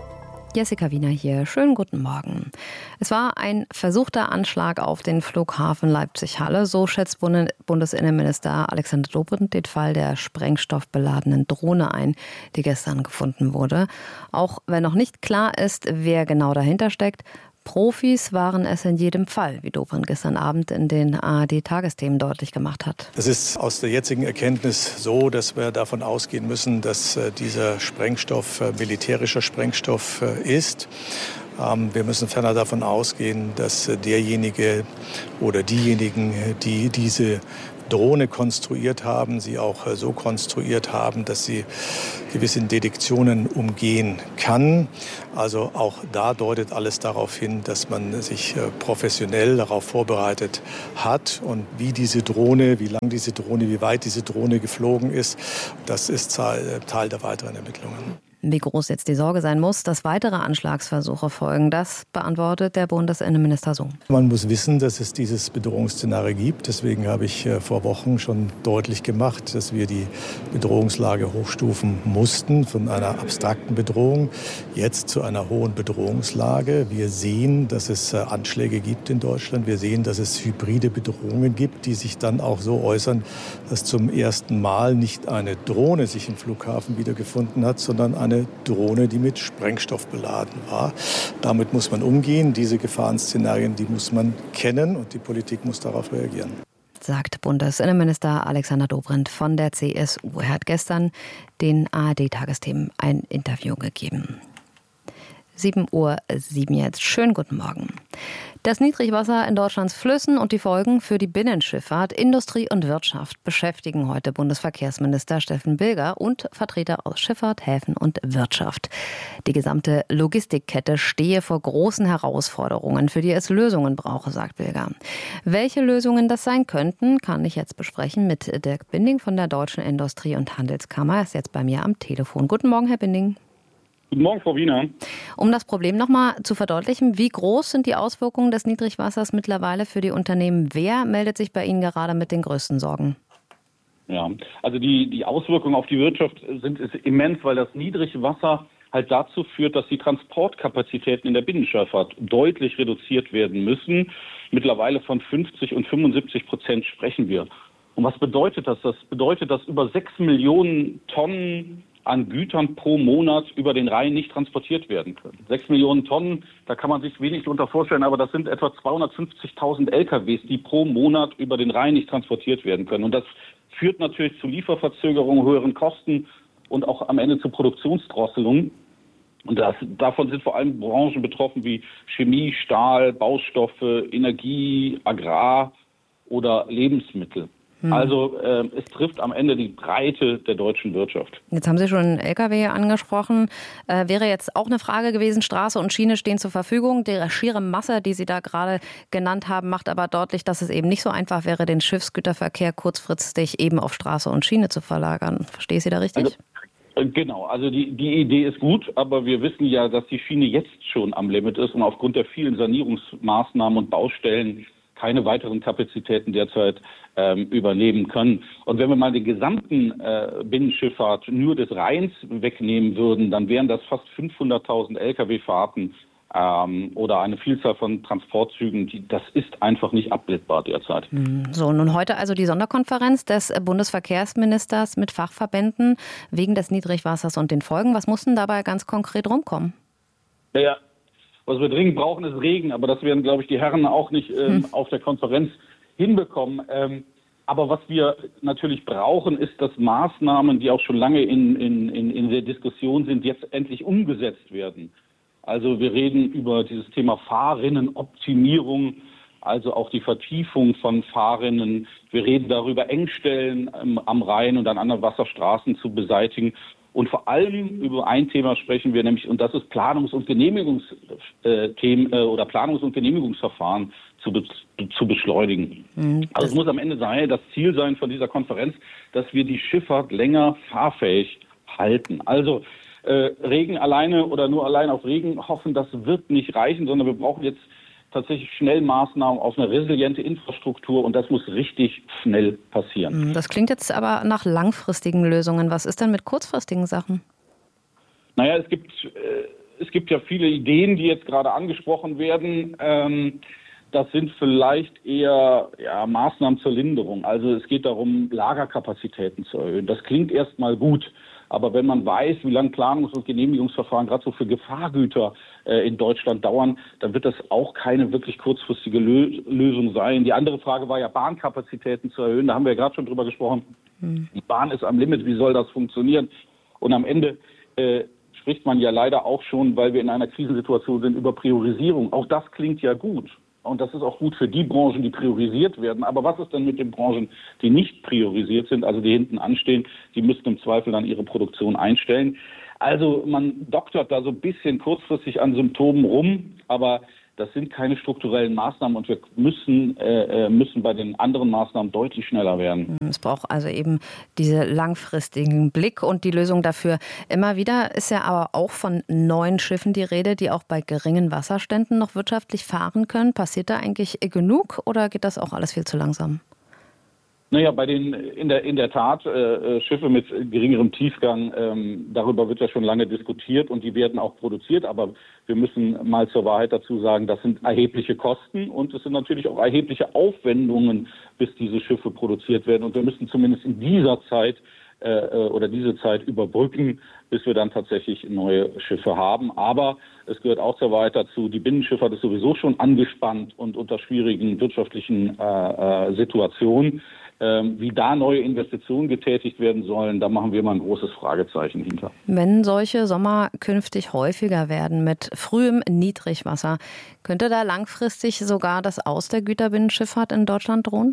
Jessica Wiener hier. Schönen guten Morgen. Es war ein versuchter Anschlag auf den Flughafen Leipzig-Halle. So schätzt Bundesinnenminister Alexander Dobrindt den Fall der sprengstoffbeladenen Drohne ein, die gestern gefunden wurde. Auch wenn noch nicht klar ist, wer genau dahinter steckt, Profis waren es in jedem Fall, wie Dobrindt gestern Abend in den A R D-Tagesthemen deutlich gemacht hat. Es ist aus der jetzigen Erkenntnis so, dass wir davon ausgehen müssen, dass dieser Sprengstoff militärischer Sprengstoff ist. Wir müssen ferner davon ausgehen, dass derjenige oder diejenigen, die diese Drohne konstruiert haben, sie auch so konstruiert haben, dass sie gewisse Detektionen umgehen kann. Also auch da deutet alles darauf hin, dass man sich professionell darauf vorbereitet hat. Und wie diese Drohne, wie lang diese Drohne, wie weit diese Drohne geflogen ist, das ist Teil der weiteren Ermittlungen. Wie groß jetzt die Sorge sein muss, dass weitere Anschlagsversuche folgen, das beantwortet der Bundesinnenminister so. Man muss wissen, dass es dieses Bedrohungsszenario gibt. Deswegen habe ich vor Wochen schon deutlich gemacht, dass wir die Bedrohungslage hochstufen mussten von einer abstrakten Bedrohung jetzt zu einer hohen Bedrohungslage. Wir sehen, dass es Anschläge gibt in Deutschland. Wir sehen, dass es hybride Bedrohungen gibt, die sich dann auch so äußern, dass zum ersten Mal nicht eine Drohne sich im Flughafen wiedergefunden hat, sondern eine Eine Drohne, die mit Sprengstoff beladen war. Damit muss man umgehen. Diese Gefahrenszenarien, die muss man kennen und die Politik muss darauf reagieren. Sagt Bundesinnenminister Alexander Dobrindt von der C S U. Er hat gestern den A R D-Tagesthemen ein Interview gegeben. sieben Uhr sieben jetzt. Schönen guten Morgen. Das Niedrigwasser in Deutschlands Flüssen und die Folgen für die Binnenschifffahrt, Industrie und Wirtschaft beschäftigen heute Bundesverkehrsminister Steffen Bilger und Vertreter aus Schifffahrt, Häfen und Wirtschaft. Die gesamte Logistikkette stehe vor großen Herausforderungen, für die es Lösungen brauche, sagt Bilger. Welche Lösungen das sein könnten, kann ich jetzt besprechen mit Dirk Binding von der Deutschen Industrie- und Handelskammer. Er ist jetzt bei mir am Telefon. Guten Morgen, Herr Binding. Guten Morgen, Frau Wiener. Um das Problem noch mal zu verdeutlichen, wie groß sind die Auswirkungen des Niedrigwassers mittlerweile für die Unternehmen? Wer meldet sich bei Ihnen gerade mit den größten Sorgen? Ja, also die, die Auswirkungen auf die Wirtschaft sind immens, weil das Niedrigwasser halt dazu führt, dass die Transportkapazitäten in der Binnenschifffahrt deutlich reduziert werden müssen. Mittlerweile von fünfzig und fünfundsiebzig Prozent sprechen wir. Und was bedeutet das? Das bedeutet, dass über sechs Millionen Tonnen an Gütern pro Monat über den Rhein nicht transportiert werden können. Sechs Millionen Tonnen, da kann man sich wenig darunter vorstellen, aber das sind etwa zweihundertfünfzigtausend L K Ws, die pro Monat über den Rhein nicht transportiert werden können. Und das führt natürlich zu Lieferverzögerungen, höheren Kosten und auch am Ende zu Produktionsdrosselungen. Und das, davon sind vor allem Branchen betroffen wie Chemie, Stahl, Baustoffe, Energie, Agrar oder Lebensmittel. Also äh, es trifft am Ende die Breite der deutschen Wirtschaft. Jetzt haben Sie schon L K W angesprochen. Äh, wäre jetzt auch eine Frage gewesen, Straße und Schiene stehen zur Verfügung. Die schiere Masse, die Sie da gerade genannt haben, macht aber deutlich, dass es eben nicht so einfach wäre, den Schiffsgüterverkehr kurzfristig eben auf Straße und Schiene zu verlagern. Verstehe ich Sie da richtig? Also, Genau, also die, die Idee ist gut, aber wir wissen ja, dass die Schiene jetzt schon am Limit ist und aufgrund der vielen Sanierungsmaßnahmen und Baustellen keine weiteren Kapazitäten derzeit ähm, übernehmen können. Und wenn wir mal den gesamten äh, Binnenschifffahrt nur des Rheins wegnehmen würden, dann wären das fast fünfhunderttausend L K W-Fahrten ähm, oder eine Vielzahl von Transportzügen. Die, das ist einfach nicht abbildbar derzeit. So, nun heute also die Sonderkonferenz des Bundesverkehrsministers mit Fachverbänden wegen des Niedrigwassers und den Folgen. Was muss denn dabei ganz konkret rumkommen? Ja, was wir dringend brauchen, ist Regen, aber das werden, glaube ich, die Herren auch nicht ähm, hm. auf der Konferenz hinbekommen. Ähm, aber was wir natürlich brauchen, ist, dass Maßnahmen, die auch schon lange in, in, in, in der Diskussion sind, jetzt endlich umgesetzt werden. Also wir reden über dieses Thema Fahrrinnenoptimierung, also auch die Vertiefung von Fahrrinnen. Wir reden darüber, Engstellen ähm, am Rhein und an anderen Wasserstraßen zu beseitigen. Und vor allem über ein Thema sprechen wir nämlich, und das ist Planungs- und Genehmigungsthemen äh, oder Planungs- und Genehmigungsverfahren zu, be zu beschleunigen. Mhm, also es muss am Ende sein, das Ziel sein von dieser Konferenz, dass wir die Schifffahrt länger fahrfähig halten. Also äh, Regen alleine oder nur allein auf Regen hoffen, das wird nicht reichen, sondern wir brauchen jetzt tatsächlich schnell Maßnahmen auf eine resiliente Infrastruktur und das muss richtig schnell passieren. Das klingt jetzt aber nach langfristigen Lösungen. Was ist denn mit kurzfristigen Sachen? Naja, es gibt, äh, es gibt ja viele Ideen, die jetzt gerade angesprochen werden. Ähm, das sind vielleicht eher ja, Maßnahmen zur Linderung. Also es geht darum, Lagerkapazitäten zu erhöhen. Das klingt erstmal gut. Aber wenn man weiß, wie lange Planungs- und Genehmigungsverfahren gerade so für Gefahrgüter äh, in Deutschland dauern, dann wird das auch keine wirklich kurzfristige Lö- Lösung sein. Die andere Frage war ja, Bahnkapazitäten zu erhöhen. Da haben wir ja gerade schon drüber gesprochen. Hm. Die Bahn ist am Limit. Wie soll das funktionieren? Und am Ende äh, spricht man ja leider auch schon, weil wir in einer Krisensituation sind, über Priorisierung. Auch das klingt ja gut. Und das ist auch gut für die Branchen, die priorisiert werden. Aber was ist denn mit den Branchen, die nicht priorisiert sind, also die hinten anstehen? Die müssten im Zweifel dann ihre Produktion einstellen. Also man doktert da so ein bisschen kurzfristig an Symptomen rum, aber das sind keine strukturellen Maßnahmen und wir müssen, äh, müssen bei den anderen Maßnahmen deutlich schneller werden. Es braucht also eben diese langfristigen Blick und die Lösung dafür. Immer wieder ist ja aber auch von neuen Schiffen die Rede, die auch bei geringen Wasserständen noch wirtschaftlich fahren können. Passiert da eigentlich genug oder geht das auch alles viel zu langsam? Naja, bei den in der in der Tat äh, Schiffe mit geringerem Tiefgang, ähm, darüber wird ja schon lange diskutiert und die werden auch produziert, aber wir müssen mal zur Wahrheit dazu sagen, das sind erhebliche Kosten und es sind natürlich auch erhebliche Aufwendungen, bis diese Schiffe produziert werden und wir müssen zumindest in dieser Zeit äh, oder diese Zeit überbrücken, bis wir dann tatsächlich neue Schiffe haben. Aber es gehört auch zur Wahrheit dazu, die Binnenschifffahrt ist sowieso schon angespannt und unter schwierigen wirtschaftlichen äh, äh, Situationen. Wie da neue Investitionen getätigt werden sollen, da machen wir mal ein großes Fragezeichen hinter. Wenn solche Sommer künftig häufiger werden mit frühem Niedrigwasser, könnte da langfristig sogar das Aus der Güterbinnenschifffahrt in Deutschland drohen?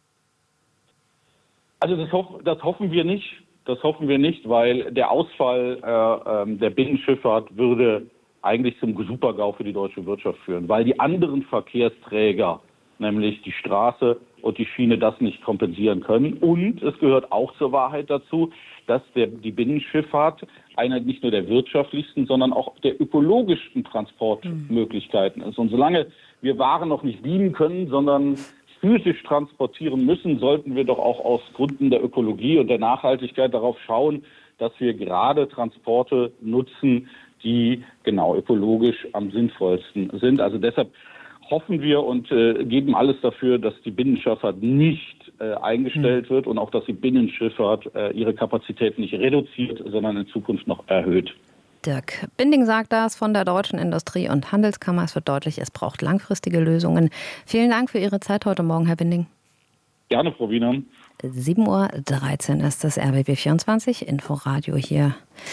Also das, hoff, das hoffen wir nicht. Das hoffen wir nicht, weil der Ausfall äh, der Binnenschifffahrt würde eigentlich zum Super-GAU für die deutsche Wirtschaft führen, weil die anderen Verkehrsträger, nämlich die Straße und die Schiene, das nicht kompensieren können. Und es gehört auch zur Wahrheit dazu, dass der, die Binnenschifffahrt einer nicht nur der wirtschaftlichsten, sondern auch der ökologischsten Transportmöglichkeiten ist. Und solange wir Waren noch nicht dienen können, sondern physisch transportieren müssen, sollten wir doch auch aus Gründen der Ökologie und der Nachhaltigkeit darauf schauen, dass wir gerade Transporte nutzen, die genau ökologisch am sinnvollsten sind. Also deshalb hoffen wir und äh, geben alles dafür, dass die Binnenschifffahrt nicht äh, eingestellt wird und auch, dass die Binnenschifffahrt äh, ihre Kapazitäten nicht reduziert, sondern in Zukunft noch erhöht. Dirk Binding sagt das von der Deutschen Industrie- und Handelskammer. Es wird deutlich, es braucht langfristige Lösungen. Vielen Dank für Ihre Zeit heute Morgen, Herr Binding. Gerne, Frau Wiener. sieben Uhr dreizehn ist das R B B vierundzwanzig, Inforadio hier.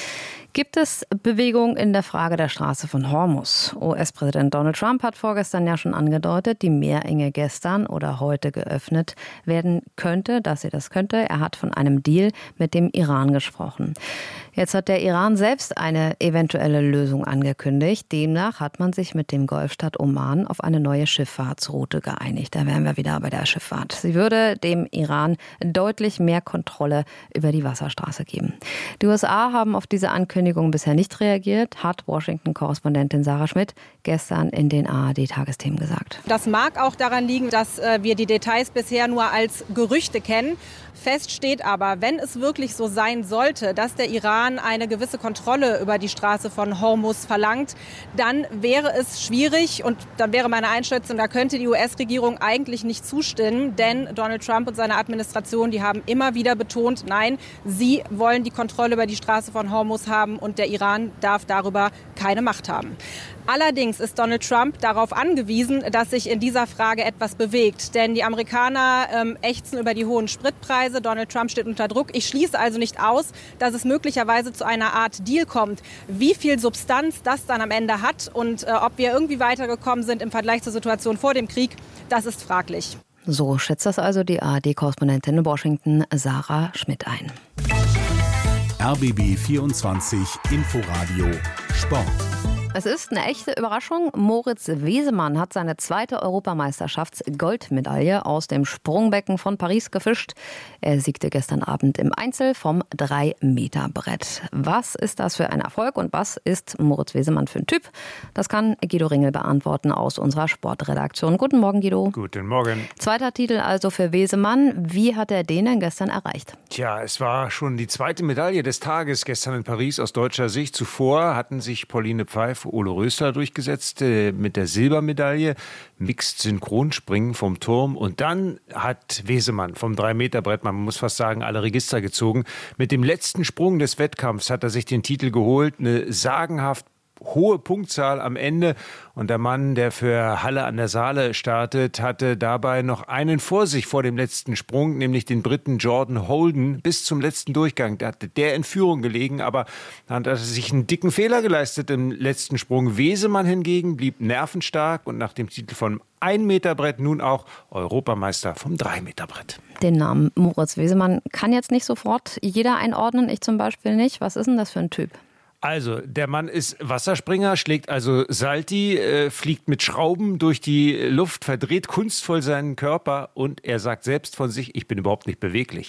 Gibt es Bewegung in der Frage der Straße von Hormuz? U S-Präsident Donald Trump hat vorgestern ja schon angedeutet, die Meerenge gestern oder heute geöffnet werden könnte, dass sie das könnte. Er hat von einem Deal mit dem Iran gesprochen. Jetzt hat der Iran selbst eine eventuelle Lösung angekündigt. Demnach hat man sich mit dem Golfstaat Oman auf eine neue Schifffahrtsroute geeinigt. Da wären wir wieder bei der Schifffahrt. Sie würde dem Iran deutlich mehr Kontrolle über die Wasserstraße geben. Die U S A haben auf diese Ankündigung bisher nicht reagiert, hat Washington-Korrespondentin Sarah Schmidt gestern in den A R D-Tagesthemen gesagt. Das mag auch daran liegen, dass wir die Details bisher nur als Gerüchte kennen. Fest steht aber, wenn es wirklich so sein sollte, dass der Iran eine gewisse Kontrolle über die Straße von Hormuz verlangt, dann wäre es schwierig und dann wäre meine Einschätzung, da könnte die U S-Regierung eigentlich nicht zustimmen, denn Donald Trump und seine Administration, die haben immer wieder betont, nein, sie wollen die Kontrolle über die Straße von Hormuz haben und der Iran darf darüber keine Macht haben. Allerdings ist Donald Trump darauf angewiesen, dass sich in dieser Frage etwas bewegt. Denn die Amerikaner ähm, ächzen über die hohen Spritpreise. Donald Trump steht unter Druck. Ich schließe also nicht aus, dass es möglicherweise zu einer Art Deal kommt. Wie viel Substanz das dann am Ende hat und äh, ob wir irgendwie weitergekommen sind im Vergleich zur Situation vor dem Krieg, das ist fraglich. So schätzt das also die A R D-Korrespondentin in Washington, Sarah Schmidt, ein. R B B vierundzwanzig Inforadio Sport. Es ist eine echte Überraschung. Moritz Wesemann hat seine zweite Europameisterschafts-Goldmedaille aus dem Sprungbecken von Paris gefischt. Er siegte gestern Abend im Einzel vom drei Meter Brett. Was ist das für ein Erfolg und was ist Moritz Wesemann für ein Typ? Das kann Guido Ringel beantworten aus unserer Sportredaktion. Guten Morgen, Guido. Guten Morgen. Zweiter Titel also für Wesemann. Wie hat er den denn gestern erreicht? Tja, es war schon die zweite Medaille des Tages gestern in Paris aus deutscher Sicht. Zuvor hatten sich Pauline Pfeiffer auf Ole Rösler durchgesetzt äh, mit der Silbermedaille. Mixed Synchronspringen vom Turm. Und dann hat Wesemann vom drei Meter Brett, man muss fast sagen, alle Register gezogen. Mit dem letzten Sprung des Wettkampfs hat er sich den Titel geholt. Eine sagenhaft hohe Punktzahl am Ende. Und der Mann, der für Halle an der Saale startet, hatte dabei noch einen vor sich vor dem letzten Sprung, nämlich den Briten Jordan Holden bis zum letzten Durchgang. Da hatte der in Führung gelegen, aber dann hat er sich einen dicken Fehler geleistet im letzten Sprung. Wesemann hingegen blieb nervenstark und nach dem Titel vom ein Meter Brett nun auch Europameister vom drei Meter Brett. Den Namen Moritz Wesemann kann jetzt nicht sofort jeder einordnen, ich zum Beispiel nicht. Was ist denn das für ein Typ? Also, der Mann ist Wasserspringer, schlägt also Salti, äh, fliegt mit Schrauben durch die Luft, verdreht kunstvoll seinen Körper und er sagt selbst von sich, ich bin überhaupt nicht beweglich.